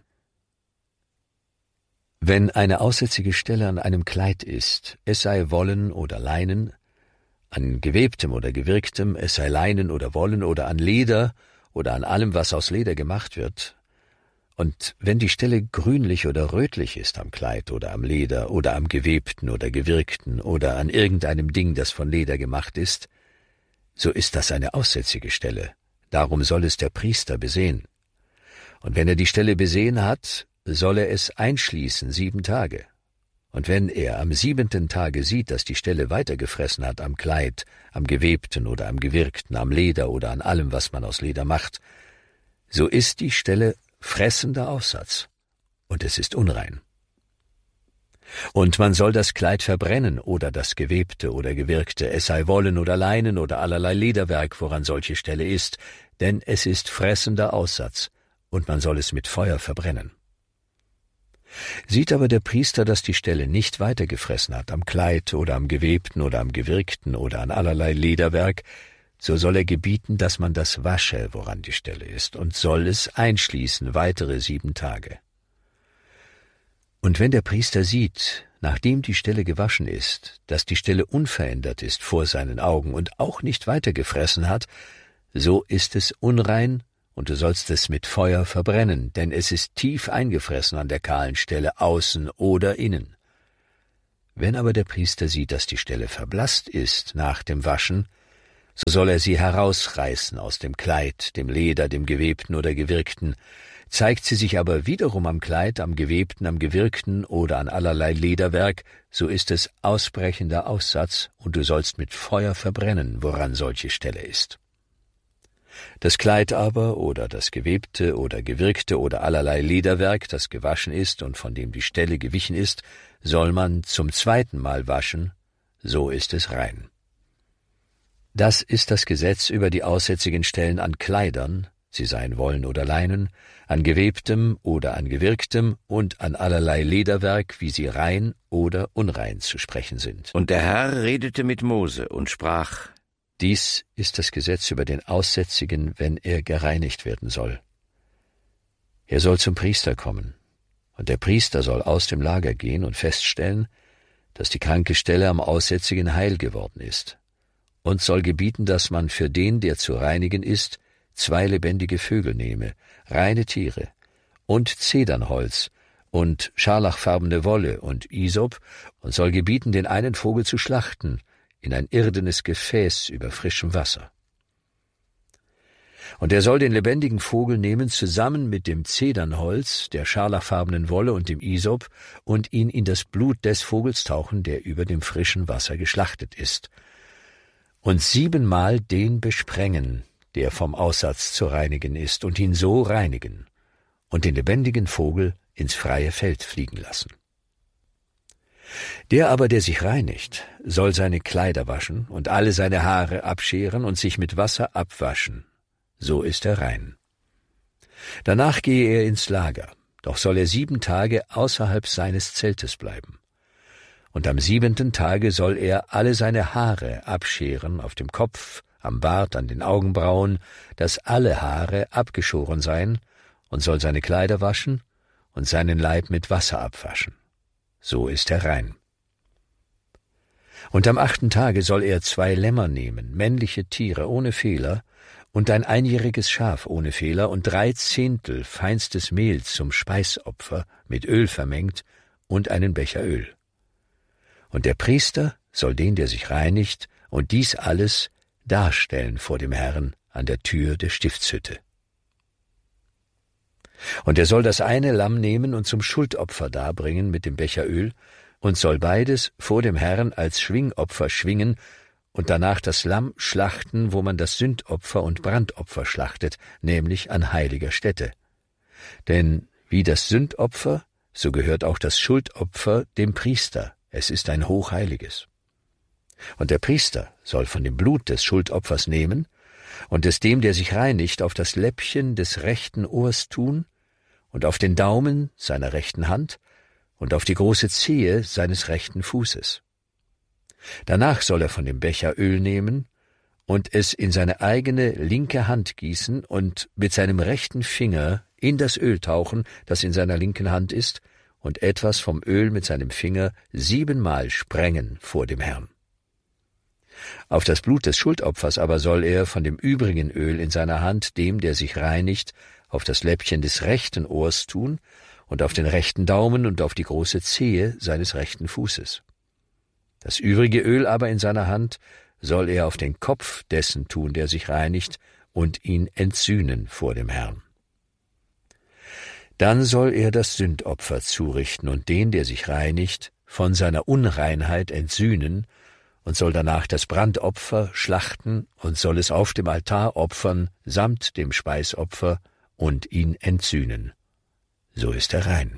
Wenn eine aussätzige Stelle an einem Kleid ist, es sei Wollen oder Leinen, an gewebtem oder gewirktem, es sei Leinen oder Wollen oder an Leder oder an allem, was aus Leder gemacht wird, und wenn die Stelle grünlich oder rötlich ist am Kleid oder am Leder oder am gewebten oder gewirkten oder an irgendeinem Ding, das von Leder gemacht ist, so ist das eine aussätzige Stelle, darum soll es der Priester besehen. Und wenn er die Stelle besehen hat, soll er es einschließen sieben Tage. Und wenn er am siebenten Tage sieht, dass die Stelle weitergefressen hat am Kleid, am gewebten oder am gewirkten, am Leder oder an allem, was man aus Leder macht, so ist die Stelle fressender Aussatz, und es ist unrein. Und man soll das Kleid verbrennen oder das gewebte oder gewirkte, es sei Wollen oder Leinen oder allerlei Lederwerk, woran solche Stelle ist, denn es ist fressender Aussatz, und man soll es mit Feuer verbrennen. Sieht aber der Priester, dass die Stelle nicht weiter gefressen hat am Kleid oder am gewebten oder am gewirkten oder an allerlei Lederwerk, so soll er gebieten, dass man das wasche, woran die Stelle ist, und soll es einschließen weitere sieben Tage. Und wenn der Priester sieht, nachdem die Stelle gewaschen ist, dass die Stelle unverändert ist vor seinen Augen und auch nicht weiter gefressen hat, so ist es unrein, und du sollst es mit Feuer verbrennen, denn es ist tief eingefressen an der kahlen Stelle, außen oder innen. Wenn aber der Priester sieht, dass die Stelle verblasst ist nach dem Waschen, so soll er sie herausreißen aus dem Kleid, dem Leder, dem Gewebten oder Gewirkten. Zeigt sie sich aber wiederum am Kleid, am Gewebten, am Gewirkten oder an allerlei Lederwerk, so ist es ausbrechender Aussatz, und du sollst mit Feuer verbrennen, woran solche Stelle ist. Das Kleid aber oder das Gewebte oder Gewirkte oder allerlei Lederwerk, das gewaschen ist und von dem die Stelle gewichen ist, soll man zum zweiten Mal waschen, so ist es rein. Das ist das Gesetz über die aussätzigen Stellen an Kleidern, sie seien Wollen oder Leinen, an Gewebtem oder an Gewirktem und an allerlei Lederwerk, wie sie rein oder unrein zu sprechen sind. Und der Herr redete mit Mose und sprach: Dies ist das Gesetz über den Aussätzigen, wenn er gereinigt werden soll. Er soll zum Priester kommen, und der Priester soll aus dem Lager gehen und feststellen, dass die kranke Stelle am Aussätzigen heil geworden ist, und soll gebieten, dass man für den, der zu reinigen ist, zwei lebendige Vögel nehme, reine Tiere, und Zedernholz und scharlachfarbene Wolle und Isop, und soll gebieten, den einen Vogel zu schlachten, in ein irdenes Gefäß über frischem Wasser. Und er soll den lebendigen Vogel nehmen, zusammen mit dem Zedernholz, der scharlachfarbenen Wolle und dem Isop, und ihn in das Blut des Vogels tauchen, der über dem frischen Wasser geschlachtet ist, und siebenmal den besprengen, der vom Aussatz zu reinigen ist, und ihn so reinigen, und den lebendigen Vogel ins freie Feld fliegen lassen. Der aber, der sich reinigt, soll seine Kleider waschen und alle seine Haare abscheren und sich mit Wasser abwaschen, so ist er rein. Danach gehe er ins Lager, doch soll er sieben Tage außerhalb seines Zeltes bleiben. Und am siebenten Tage soll er alle seine Haare abscheren, auf dem Kopf, am Bart, an den Augenbrauen, dass alle Haare abgeschoren seien, und soll seine Kleider waschen und seinen Leib mit Wasser abwaschen. So ist er rein. Und am achten Tage soll er zwei Lämmer nehmen, männliche Tiere ohne Fehler, und ein einjähriges Schaf ohne Fehler, und drei Zehntel feinstes Mehl zum Speisopfer mit Öl vermengt, und einen Becher Öl. Und der Priester soll den, der sich reinigt, und dies alles darstellen vor dem Herrn an der Tür der Stiftshütte. Und er soll das eine Lamm nehmen und zum Schuldopfer darbringen mit dem Becher Öl, und soll beides vor dem Herrn als Schwingopfer schwingen, und danach das Lamm schlachten, wo man das Sündopfer und Brandopfer schlachtet, nämlich an heiliger Stätte. Denn wie das Sündopfer, so gehört auch das Schuldopfer dem Priester, es ist ein hochheiliges. Und der Priester soll von dem Blut des Schuldopfers nehmen und es dem, der sich reinigt, auf das Läppchen des rechten Ohrs tun und auf den Daumen seiner rechten Hand und auf die große Zehe seines rechten Fußes. Danach soll er von dem Becher Öl nehmen und es in seine eigene linke Hand gießen und mit seinem rechten Finger in das Öl tauchen, das in seiner linken Hand ist, und etwas vom Öl mit seinem Finger siebenmal sprengen vor dem Herrn. Auf das Blut des Schuldopfers aber soll er von dem übrigen Öl in seiner Hand dem, der sich reinigt, auf das Läppchen des rechten Ohrs tun und auf den rechten Daumen und auf die große Zehe seines rechten Fußes. Das übrige Öl aber in seiner Hand soll er auf den Kopf dessen tun, der sich reinigt, und ihn entsühnen vor dem Herrn. Dann soll er das Sündopfer zurichten und den, der sich reinigt, von seiner Unreinheit entsühnen, und soll danach das Brandopfer schlachten und soll es auf dem Altar opfern, samt dem Speisopfer, und ihn entsühnen. So ist er rein.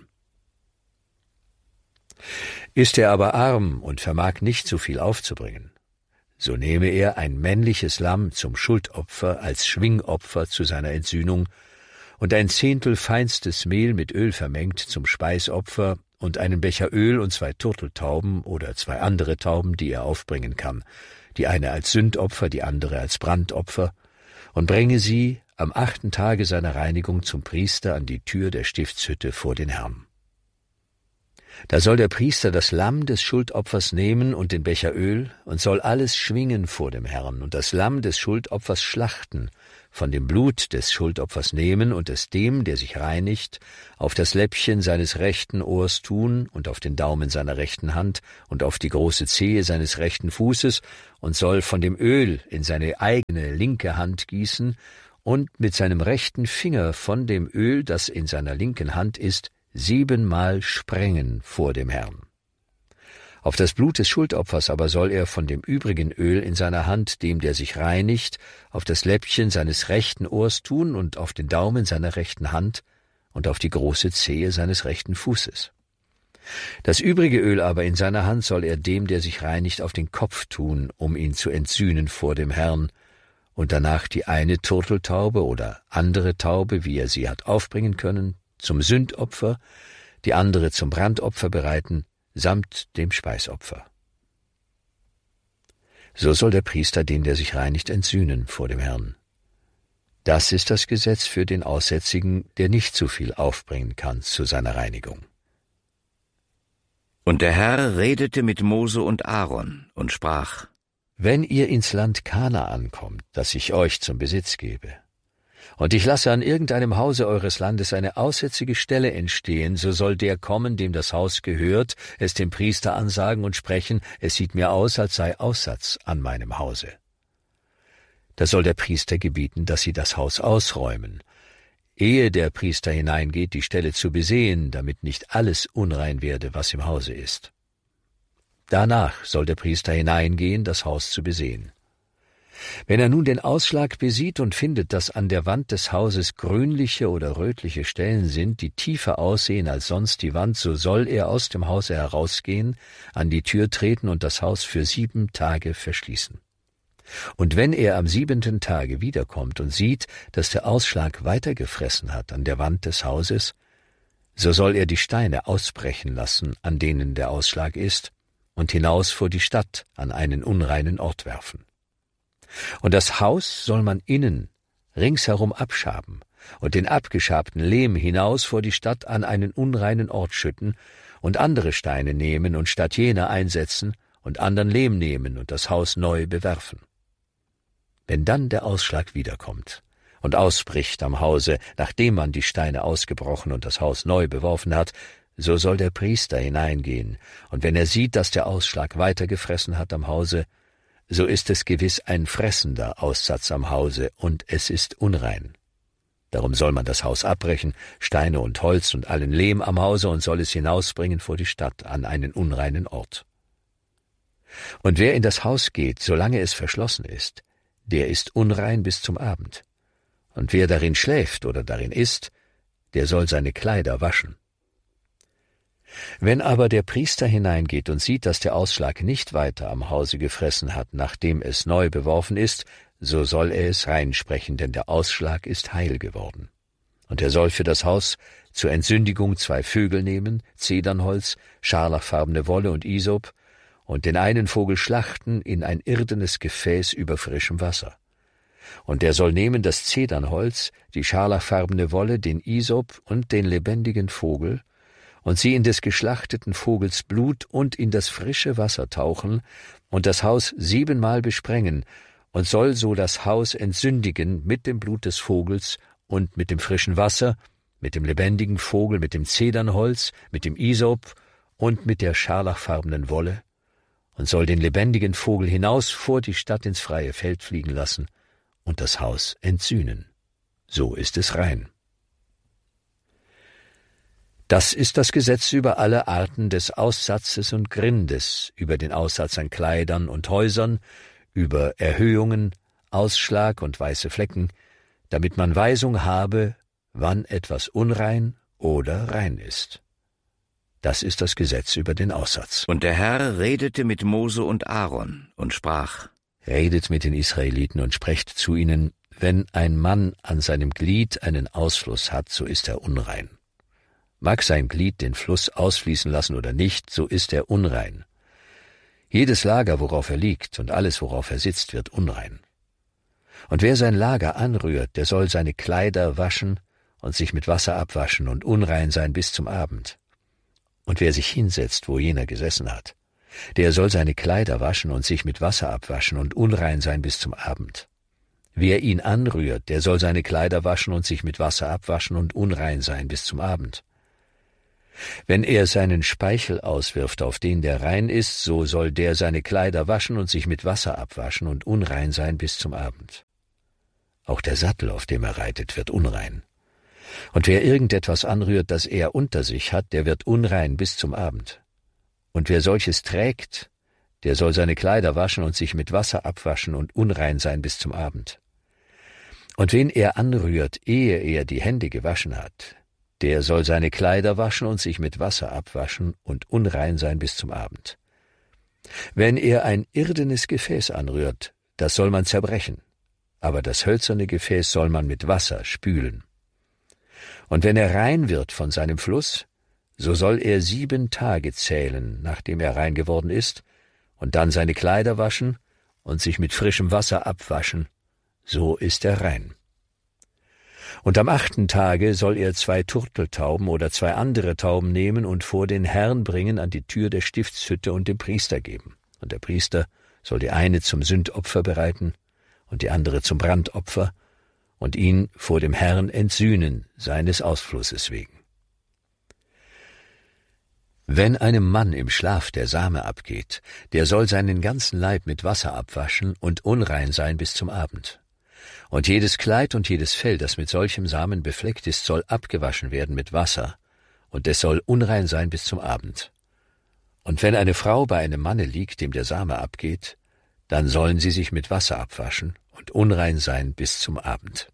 Ist er aber arm und vermag nicht so viel aufzubringen, so nehme er ein männliches Lamm zum Schuldopfer als Schwingopfer zu seiner Entsühnung und ein Zehntel feinstes Mehl mit Öl vermengt zum Speisopfer und einen Becher Öl und zwei Turteltauben oder zwei andere Tauben, die er aufbringen kann, die eine als Sündopfer, die andere als Brandopfer, und bringe sie am achten Tage seiner Reinigung zum Priester an die Tür der Stiftshütte vor den Herrn. Da soll der Priester das Lamm des Schuldopfers nehmen und den Becher Öl und soll alles schwingen vor dem Herrn und das Lamm des Schuldopfers schlachten, von dem Blut des Schuldopfers nehmen und es dem, der sich reinigt, auf das Läppchen seines rechten Ohrs tun und auf den Daumen seiner rechten Hand und auf die große Zehe seines rechten Fußes und soll von dem Öl in seine eigene linke Hand gießen und mit seinem rechten Finger von dem Öl, das in seiner linken Hand ist, siebenmal sprengen vor dem Herrn. Auf das Blut des Schuldopfers aber soll er von dem übrigen Öl in seiner Hand, dem der sich reinigt, auf das Läppchen seines rechten Ohrs tun und auf den Daumen seiner rechten Hand und auf die große Zehe seines rechten Fußes. Das übrige Öl aber in seiner Hand soll er dem, der sich reinigt, auf den Kopf tun, um ihn zu entsühnen vor dem Herrn, und danach die eine Turteltaube oder andere Taube, wie er sie hat aufbringen können, zum Sündopfer, die andere zum Brandopfer bereiten, samt dem Speisopfer. So soll der Priester den, der sich reinigt, entsühnen vor dem Herrn. Das ist das Gesetz für den Aussätzigen, der nicht zu viel aufbringen kann zu seiner Reinigung. Und der Herr redete mit Mose und Aaron und sprach: Wenn ihr ins Land Kanaan kommt, das ich euch zum Besitz gebe, und ich lasse an irgendeinem Hause eures Landes eine aussätzige Stelle entstehen, so soll der kommen, dem das Haus gehört, es dem Priester ansagen und sprechen, es sieht mir aus, als sei Aussatz an meinem Hause. Da soll der Priester gebieten, dass sie das Haus ausräumen, ehe der Priester hineingeht, die Stelle zu besehen, damit nicht alles unrein werde, was im Hause ist. Danach soll der Priester hineingehen, das Haus zu besehen. Wenn er nun den Ausschlag besieht und findet, dass an der Wand des Hauses grünliche oder rötliche Stellen sind, die tiefer aussehen als sonst die Wand, so soll er aus dem Hause herausgehen, an die Tür treten und das Haus für sieben Tage verschließen. Und wenn er am siebenten Tage wiederkommt und sieht, dass der Ausschlag weitergefressen hat an der Wand des Hauses, so soll er die Steine ausbrechen lassen, an denen der Ausschlag ist, und hinaus vor die Stadt an einen unreinen Ort werfen. Und das Haus soll man innen ringsherum abschaben und den abgeschabten Lehm hinaus vor die Stadt an einen unreinen Ort schütten und andere Steine nehmen und statt jener einsetzen und andern Lehm nehmen und das Haus neu bewerfen. Wenn dann der Ausschlag wiederkommt und ausbricht am Hause, nachdem man die Steine ausgebrochen und das Haus neu beworfen hat, so soll der Priester hineingehen, und wenn er sieht, dass der Ausschlag weitergefressen hat am Hause, so ist es gewiss ein fressender Aussatz am Hause, und es ist unrein. Darum soll man das Haus abbrechen, Steine und Holz und allen Lehm am Hause, und soll es hinausbringen vor die Stadt an einen unreinen Ort. Und wer in das Haus geht, solange es verschlossen ist, der ist unrein bis zum Abend. Und wer darin schläft oder darin isst, der soll seine Kleider waschen. Wenn aber der Priester hineingeht und sieht, dass der Ausschlag nicht weiter am Hause gefressen hat, nachdem es neu beworfen ist, so soll er es reinsprechen, denn der Ausschlag ist heil geworden. Und er soll für das Haus zur Entsündigung zwei Vögel nehmen, Zedernholz, scharlachfarbene Wolle und Isop, und den einen Vogel schlachten in ein irdenes Gefäß über frischem Wasser. Und er soll nehmen das Zedernholz, die scharlachfarbene Wolle, den Isop und den lebendigen Vogel, und sie in des geschlachteten Vogels Blut und in das frische Wasser tauchen und das Haus siebenmal besprengen und soll so das Haus entsündigen mit dem Blut des Vogels und mit dem frischen Wasser, mit dem lebendigen Vogel, mit dem Zedernholz, mit dem Isop und mit der scharlachfarbenen Wolle und soll den lebendigen Vogel hinaus vor die Stadt ins freie Feld fliegen lassen und das Haus entsühnen. So ist es rein. Das ist das Gesetz über alle Arten des Aussatzes und Grindes, über den Aussatz an Kleidern und Häusern, über Erhöhungen, Ausschlag und weiße Flecken, damit man Weisung habe, wann etwas unrein oder rein ist. Das ist das Gesetz über den Aussatz. Und der Herr redete mit Mose und Aaron und sprach: Redet mit den Israeliten und sprecht zu ihnen, wenn ein Mann an seinem Glied einen Ausfluss hat, so ist er unrein. Mag sein Glied den Fluss ausfließen lassen oder nicht, so ist er unrein. Jedes Lager, worauf er liegt, und alles, worauf er sitzt, wird unrein. Und wer sein Lager anrührt, der soll seine Kleider waschen und sich mit Wasser abwaschen und unrein sein bis zum Abend. Und wer sich hinsetzt, wo jener gesessen hat, der soll seine Kleider waschen und sich mit Wasser abwaschen und unrein sein bis zum Abend. Wer ihn anrührt, der soll seine Kleider waschen und sich mit Wasser abwaschen und unrein sein bis zum Abend. Wenn er seinen Speichel auswirft auf den, der rein ist, so soll der seine Kleider waschen und sich mit Wasser abwaschen und unrein sein bis zum Abend. Auch der Sattel, auf dem er reitet, wird unrein. Und wer irgendetwas anrührt, das er unter sich hat, der wird unrein bis zum Abend. Und wer solches trägt, der soll seine Kleider waschen und sich mit Wasser abwaschen und unrein sein bis zum Abend. Und wen er anrührt, ehe er die Hände gewaschen hat, der soll seine Kleider waschen und sich mit Wasser abwaschen und unrein sein bis zum Abend. Wenn er ein irdenes Gefäß anrührt, das soll man zerbrechen, aber das hölzerne Gefäß soll man mit Wasser spülen. Und wenn er rein wird von seinem Fluss, so soll er sieben Tage zählen, nachdem er rein geworden ist, und dann seine Kleider waschen und sich mit frischem Wasser abwaschen, so ist er rein. Und am achten Tage soll er zwei Turteltauben oder zwei andere Tauben nehmen und vor den Herrn bringen an die Tür der Stiftshütte und dem Priester geben. Und der Priester soll die eine zum Sündopfer bereiten und die andere zum Brandopfer und ihn vor dem Herrn entsühnen, seines Ausflusses wegen. Wenn einem Mann im Schlaf der Same abgeht, der soll seinen ganzen Leib mit Wasser abwaschen und unrein sein bis zum Abend. Und jedes Kleid und jedes Fell, das mit solchem Samen befleckt ist, soll abgewaschen werden mit Wasser, und es soll unrein sein bis zum Abend. Und wenn eine Frau bei einem Manne liegt, dem der Same abgeht, dann sollen sie sich mit Wasser abwaschen und unrein sein bis zum Abend.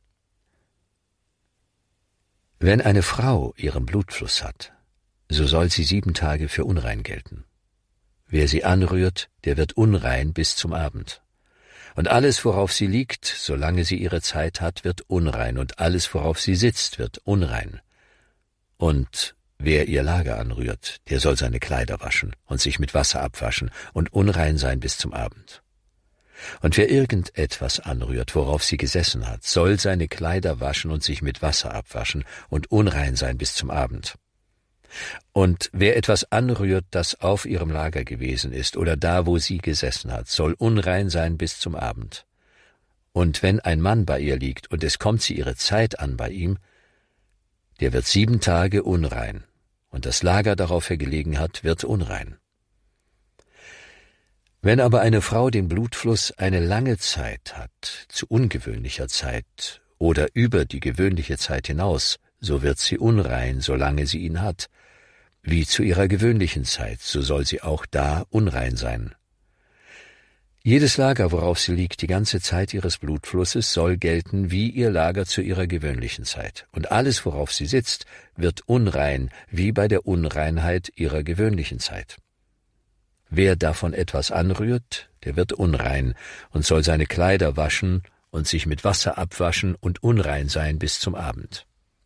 Wenn eine Frau ihren Blutfluss hat, so soll sie sieben Tage für unrein gelten. Wer sie anrührt, der wird unrein bis zum Abend. Und alles, worauf sie liegt, solange sie ihre Zeit hat, wird unrein, und alles, worauf sie sitzt, wird unrein. Und wer ihr Lager anrührt, der soll seine Kleider waschen und sich mit Wasser abwaschen und unrein sein bis zum Abend. Und wer irgendetwas anrührt, worauf sie gesessen hat, soll seine Kleider waschen und sich mit Wasser abwaschen und unrein sein bis zum Abend. Und wer etwas anrührt, das auf ihrem Lager gewesen ist oder da, wo sie gesessen hat, soll unrein sein bis zum Abend. Und wenn ein Mann bei ihr liegt und es kommt sie ihre Zeit an bei ihm, der wird sieben Tage unrein, und das Lager, darauf er gelegen hat, wird unrein. Wenn aber eine Frau den Blutfluss eine lange Zeit hat, zu ungewöhnlicher Zeit oder über die gewöhnliche Zeit hinaus, so wird sie unrein, solange sie ihn hat. Wie zu ihrer gewöhnlichen Zeit, so soll sie auch da unrein sein. Jedes Lager, worauf sie liegt, die ganze Zeit ihres Blutflusses, soll gelten wie ihr Lager zu ihrer gewöhnlichen Zeit. Und alles, worauf sie sitzt, wird unrein, wie bei der Unreinheit ihrer gewöhnlichen Zeit. Wer davon etwas anrührt, der wird unrein und soll seine Kleider waschen und sich mit Wasser abwaschen und unrein sein bis zum Abend.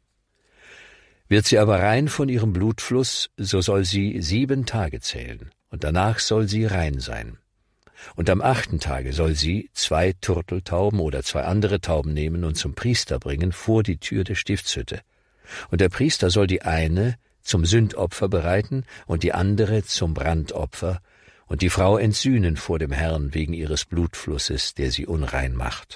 Wird sie aber rein von ihrem Blutfluss, so soll sie sieben Tage zählen, und danach soll sie rein sein. Und am achten Tage soll sie zwei Turteltauben oder zwei andere Tauben nehmen und zum Priester bringen vor die Tür der Stiftshütte. Und der Priester soll die eine zum Sündopfer bereiten und die andere zum Brandopfer und die Frau entsühnen vor dem Herrn wegen ihres Blutflusses, der sie unrein macht.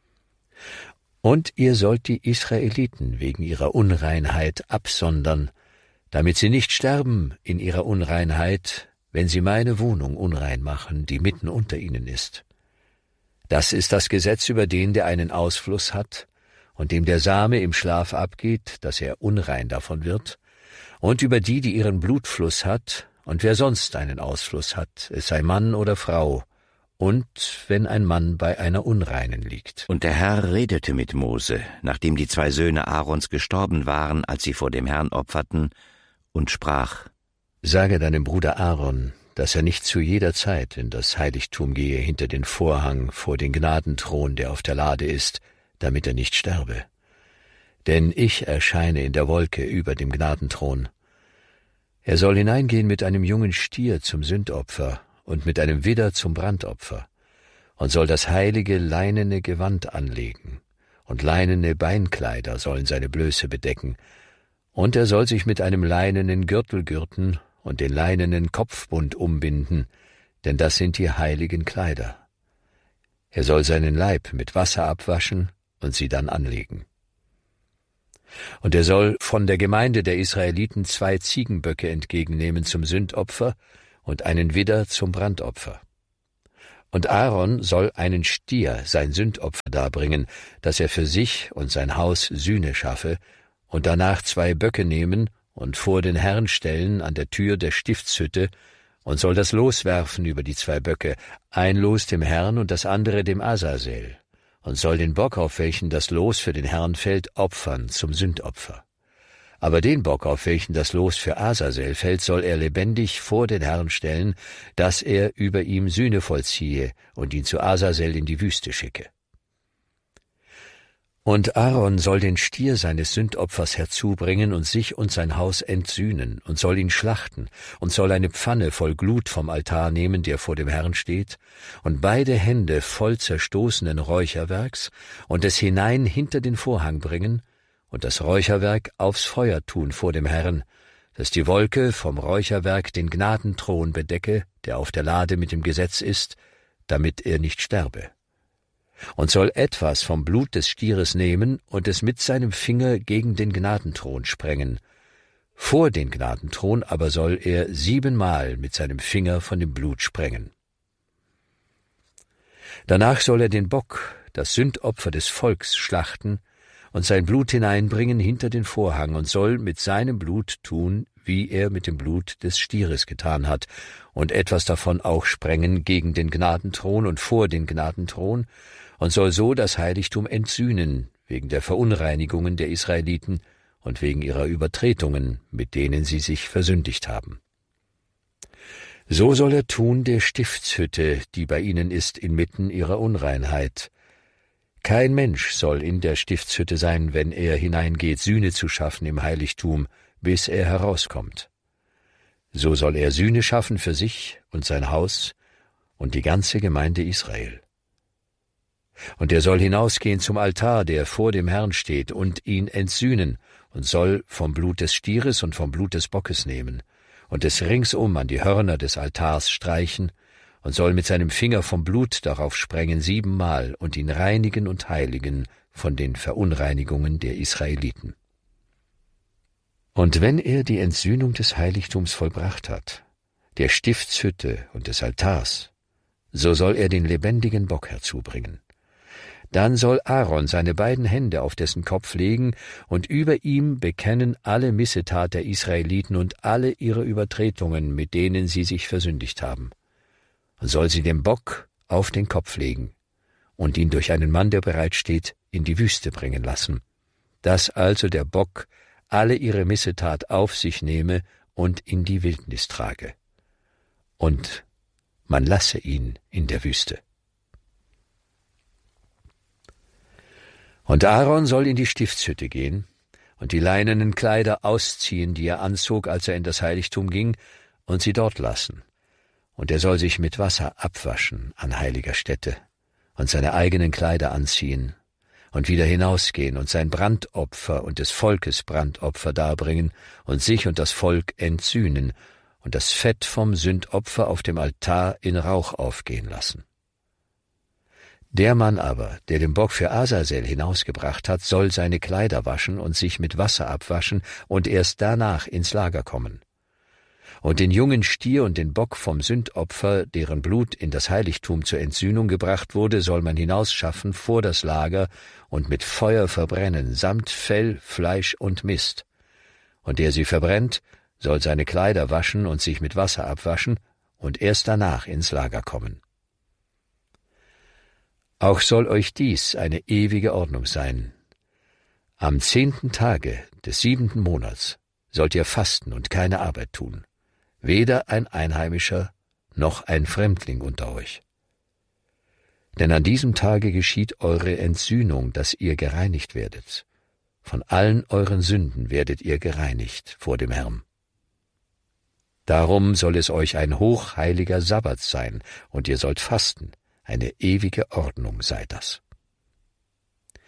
Und ihr sollt die Israeliten wegen ihrer Unreinheit absondern, damit sie nicht sterben in ihrer Unreinheit, wenn sie meine Wohnung unrein machen, die mitten unter ihnen ist. Das ist das Gesetz über den, der einen Ausfluss hat und dem der Same im Schlaf abgeht, dass er unrein davon wird, und über die, die ihren Blutfluss hat, und wer sonst einen Ausfluss hat, es sei Mann oder Frau, und wenn ein Mann bei einer Unreinen liegt. Und der Herr redete mit Mose, nachdem die zwei Söhne Aarons gestorben waren, als sie vor dem Herrn opferten, und sprach: Sage deinem Bruder Aaron, dass er nicht zu jeder Zeit in das Heiligtum gehe hinter den Vorhang vor den Gnadenthron, der auf der Lade ist, damit er nicht sterbe. Denn ich erscheine in der Wolke über dem Gnadenthron. Er soll hineingehen mit einem jungen Stier zum Sündopfer und mit einem Widder zum Brandopfer und soll das heilige leinene Gewand anlegen, und leinene Beinkleider sollen seine Blöße bedecken, Und er soll sich mit einem leinenen Gürtel gürten und den leinenen Kopfbund umbinden, denn das sind die heiligen Kleider. Er soll seinen Leib mit Wasser abwaschen und sie dann anlegen. Und er soll von der Gemeinde der Israeliten zwei Ziegenböcke entgegennehmen zum Sündopfer und einen Widder zum Brandopfer. Und Aaron soll einen Stier, sein Sündopfer, darbringen, dass er für sich und sein Haus Sühne schaffe, und danach zwei Böcke nehmen und vor den Herrn stellen an der Tür der Stiftshütte, und soll das Los werfen über die zwei Böcke, ein Los dem Herrn und das andere dem Azazel, und soll den Bock, auf welchen das Los für den Herrn fällt, opfern zum Sündopfer. Aber den Bock, auf welchen das Los für Azazel fällt, soll er lebendig vor den Herrn stellen, dass er über ihm Sühne vollziehe und ihn zu Azazel in die Wüste schicke. Und Aaron soll den Stier seines Sündopfers herzubringen und sich und sein Haus entsühnen und soll ihn schlachten und soll eine Pfanne voll Glut vom Altar nehmen, der vor dem Herrn steht, und beide Hände voll zerstoßenen Räucherwerks und es hinein hinter den Vorhang bringen und das Räucherwerk aufs Feuer tun vor dem Herrn, dass die Wolke vom Räucherwerk den Gnadenthron bedecke, der auf der Lade mit dem Gesetz ist, damit er nicht sterbe. Und soll etwas vom Blut des Stieres nehmen und es mit seinem Finger gegen den Gnadenthron sprengen. Vor den Gnadenthron aber soll er siebenmal mit seinem Finger von dem Blut sprengen. Danach soll er den Bock, das Sündopfer des Volks, schlachten und sein Blut hineinbringen hinter den Vorhang und soll mit seinem Blut tun, wie er mit dem Blut des Stieres getan hat, und etwas davon auch sprengen gegen den Gnadenthron und vor den Gnadenthron, und soll so das Heiligtum entsühnen, wegen der Verunreinigungen der Israeliten und wegen ihrer Übertretungen, mit denen sie sich versündigt haben. So soll er tun der Stiftshütte, die bei ihnen ist, inmitten ihrer Unreinheit. Kein Mensch soll in der Stiftshütte sein, wenn er hineingeht, Sühne zu schaffen im Heiligtum, bis er herauskommt. So soll er Sühne schaffen für sich und sein Haus und die ganze Gemeinde Israel. Und er soll hinausgehen zum Altar, der vor dem Herrn steht, und ihn entsühnen, und soll vom Blut des Stieres und vom Blut des Bockes nehmen, und es ringsum an die Hörner des Altars streichen, und soll mit seinem Finger vom Blut darauf sprengen siebenmal und ihn reinigen und heiligen von den Verunreinigungen der Israeliten. Und wenn er die Entsühnung des Heiligtums vollbracht hat, der Stiftshütte und des Altars, so soll er den lebendigen Bock herzubringen. Dann soll Aaron seine beiden Hände auf dessen Kopf legen und über ihm bekennen alle Missetat der Israeliten und alle ihre Übertretungen, mit denen sie sich versündigt haben. Und soll sie dem Bock auf den Kopf legen und ihn durch einen Mann, der bereit steht, in die Wüste bringen lassen, dass also der Bock alle ihre Missetat auf sich nehme und in die Wildnis trage. Und man lasse ihn in der Wüste. Und Aaron soll in die Stiftshütte gehen und die leinenen Kleider ausziehen, die er anzog, als er in das Heiligtum ging, und sie dort lassen. Und er soll sich mit Wasser abwaschen an heiliger Stätte und seine eigenen Kleider anziehen und wieder hinausgehen und sein Brandopfer und des Volkes Brandopfer darbringen und sich und das Volk entsühnen und das Fett vom Sündopfer auf dem Altar in Rauch aufgehen lassen. Der Mann aber, der den Bock für Azazel hinausgebracht hat, soll seine Kleider waschen und sich mit Wasser abwaschen und erst danach ins Lager kommen. Und den jungen Stier und den Bock vom Sündopfer, deren Blut in das Heiligtum zur Entsühnung gebracht wurde, soll man hinausschaffen vor das Lager und mit Feuer verbrennen, samt Fell, Fleisch und Mist. Und der sie verbrennt, soll seine Kleider waschen und sich mit Wasser abwaschen und erst danach ins Lager kommen. Auch soll euch dies eine ewige Ordnung sein. Am zehnten Tage des siebenten Monats sollt ihr fasten und keine Arbeit tun, weder ein Einheimischer noch ein Fremdling unter euch. Denn an diesem Tage geschieht eure Entsühnung, dass ihr gereinigt werdet. Von allen euren Sünden werdet ihr gereinigt vor dem Herrn. Darum soll es euch ein hochheiliger Sabbat sein, und ihr sollt fasten. Eine ewige Ordnung sei das.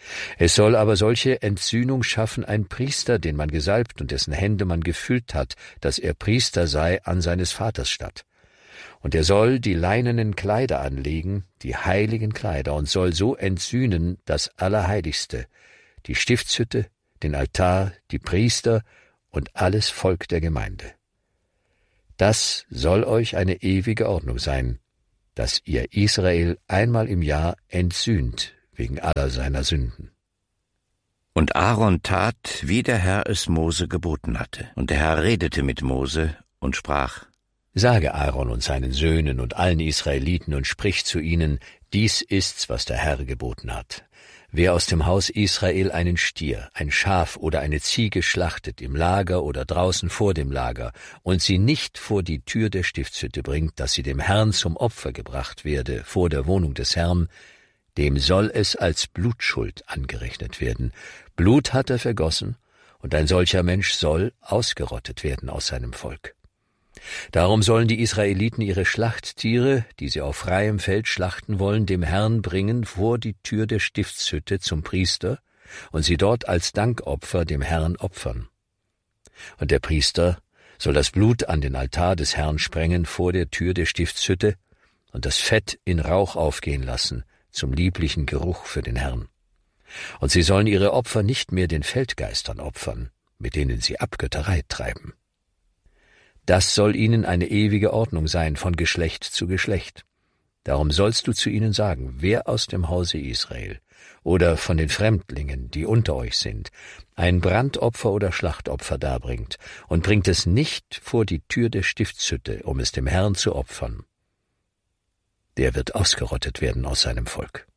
Es soll aber solche Entsühnung schaffen ein Priester, den man gesalbt und dessen Hände man gefüllt hat, dass er Priester sei an seines Vaters statt. Und er soll die leinenen Kleider anlegen, die heiligen Kleider, und soll so entsühnen das Allerheiligste, die Stiftshütte, den Altar, die Priester und alles Volk der Gemeinde. Das soll euch eine ewige Ordnung sein, dass ihr Israel einmal im Jahr entsühnt wegen aller seiner Sünden. Und Aaron tat, wie der Herr es Mose geboten hatte. Und der Herr redete mit Mose und sprach: Sage Aaron und seinen Söhnen und allen Israeliten und sprich zu ihnen, dies ist's, was der Herr geboten hat. Wer aus dem Haus Israel einen Stier, ein Schaf oder eine Ziege schlachtet, im Lager oder draußen vor dem Lager, und sie nicht vor die Tür der Stiftshütte bringt, dass sie dem Herrn zum Opfer gebracht werde, vor der Wohnung des Herrn, dem soll es als Blutschuld angerechnet werden. Blut hat er vergossen, und ein solcher Mensch soll ausgerottet werden aus seinem Volk. Darum sollen die Israeliten ihre Schlachttiere, die sie auf freiem Feld schlachten wollen, dem Herrn bringen vor die Tür der Stiftshütte zum Priester und sie dort als Dankopfer dem Herrn opfern. Und der Priester soll das Blut an den Altar des Herrn sprengen vor der Tür der Stiftshütte und das Fett in Rauch aufgehen lassen, zum lieblichen Geruch für den Herrn. Und sie sollen ihre Opfer nicht mehr den Feldgeistern opfern, mit denen sie Abgötterei treiben. Das soll ihnen eine ewige Ordnung sein, von Geschlecht zu Geschlecht. Darum sollst du zu ihnen sagen, wer aus dem Hause Israel oder von den Fremdlingen, die unter euch sind, ein Brandopfer oder Schlachtopfer darbringt und bringt es nicht vor die Tür der Stiftshütte, um es dem Herrn zu opfern, der wird ausgerottet werden aus seinem Volk.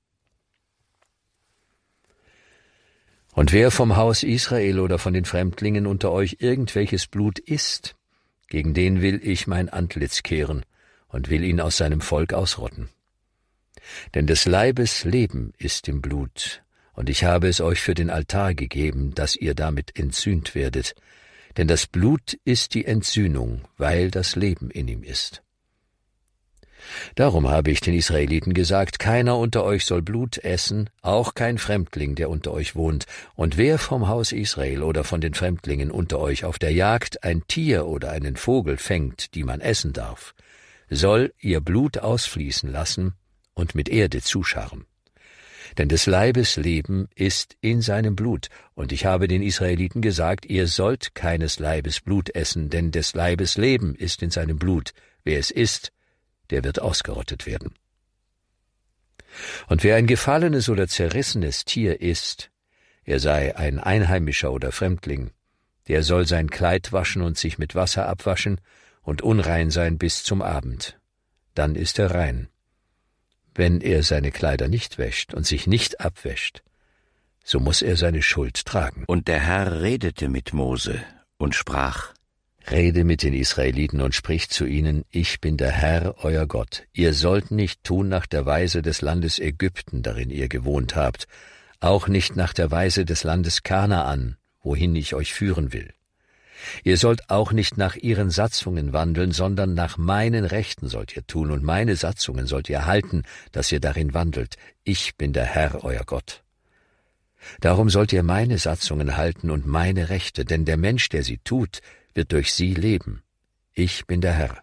Und wer vom Haus Israel oder von den Fremdlingen unter euch irgendwelches Blut isst, gegen den will ich mein Antlitz kehren und will ihn aus seinem Volk ausrotten. Denn des Leibes Leben ist im Blut, und ich habe es euch für den Altar gegeben, dass ihr damit entsühnt werdet, denn das Blut ist die Entsühnung, weil das Leben in ihm ist. Darum habe ich den Israeliten gesagt, keiner unter euch soll Blut essen, auch kein Fremdling, der unter euch wohnt. Und wer vom Haus Israel oder von den Fremdlingen unter euch auf der Jagd ein Tier oder einen Vogel fängt, die man essen darf, soll ihr Blut ausfließen lassen und mit Erde zuscharren. Denn des Leibes Leben ist in seinem Blut, und ich habe den Israeliten gesagt, ihr sollt keines Leibes Blut essen, denn des Leibes Leben ist in seinem Blut. Wer es isst, der wird ausgerottet werden. Und wer ein gefallenes oder zerrissenes Tier isst, er sei ein Einheimischer oder Fremdling, der soll sein Kleid waschen und sich mit Wasser abwaschen und unrein sein bis zum Abend. Dann ist er rein. Wenn er seine Kleider nicht wäscht und sich nicht abwäscht, so muss er seine Schuld tragen. Und der Herr redete mit Mose und sprach: Rede mit den Israeliten und sprich zu ihnen, ich bin der Herr, euer Gott. Ihr sollt nicht tun nach der Weise des Landes Ägypten, darin ihr gewohnt habt, auch nicht nach der Weise des Landes Kanaan, wohin ich euch führen will. Ihr sollt auch nicht nach ihren Satzungen wandeln, sondern nach meinen Rechten sollt ihr tun, und meine Satzungen sollt ihr halten, dass ihr darin wandelt. Ich bin der Herr, euer Gott. Darum sollt ihr meine Satzungen halten und meine Rechte, denn der Mensch, der sie tut, wird durch sie leben. Ich bin der Herr.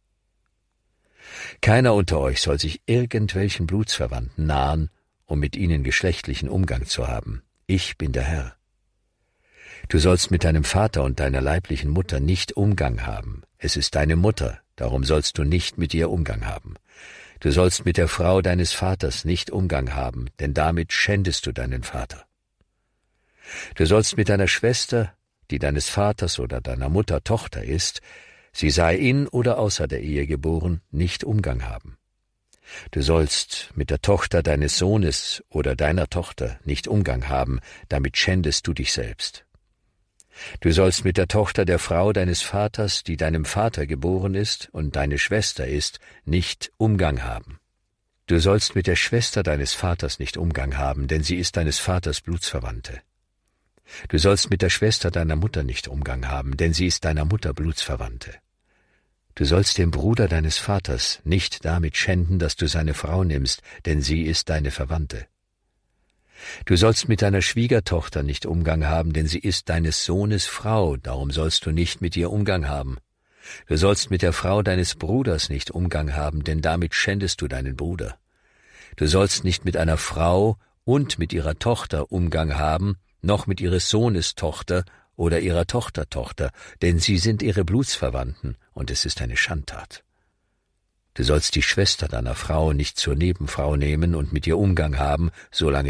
Keiner unter euch soll sich irgendwelchen Blutsverwandten nahen, um mit ihnen geschlechtlichen Umgang zu haben. Ich bin der Herr. Du sollst mit deinem Vater und deiner leiblichen Mutter nicht Umgang haben. Es ist deine Mutter, darum sollst du nicht mit ihr Umgang haben. Du sollst mit der Frau deines Vaters nicht Umgang haben, denn damit schändest du deinen Vater. Du sollst mit deiner Schwester, die deines Vaters oder deiner Mutter Tochter ist, sie sei in oder außer der Ehe geboren, nicht Umgang haben. Du sollst mit der Tochter deines Sohnes oder deiner Tochter nicht Umgang haben, damit schändest du dich selbst. Du sollst mit der Tochter der Frau deines Vaters, die deinem Vater geboren ist und deine Schwester ist, nicht Umgang haben. Du sollst mit der Schwester deines Vaters nicht Umgang haben, denn sie ist deines Vaters Blutsverwandte. Du sollst mit der Schwester deiner Mutter nicht Umgang haben, denn sie ist deiner Mutter Blutsverwandte. Du sollst den Bruder deines Vaters nicht damit schänden, dass du seine Frau nimmst, denn sie ist deine Verwandte. Du sollst mit deiner Schwiegertochter nicht Umgang haben, denn sie ist deines Sohnes Frau, darum sollst du nicht mit ihr Umgang haben. Du sollst mit der Frau deines Bruders nicht Umgang haben, denn damit schändest du deinen Bruder. Du sollst nicht mit einer Frau und mit ihrer Tochter Umgang haben, noch mit ihres Sohnes Tochter oder ihrer Tochtertochter, denn sie sind ihre Blutsverwandten, und es ist eine Schandtat. Du sollst die Schwester deiner Frau nicht zur Nebenfrau nehmen und mit ihr Umgang haben, solange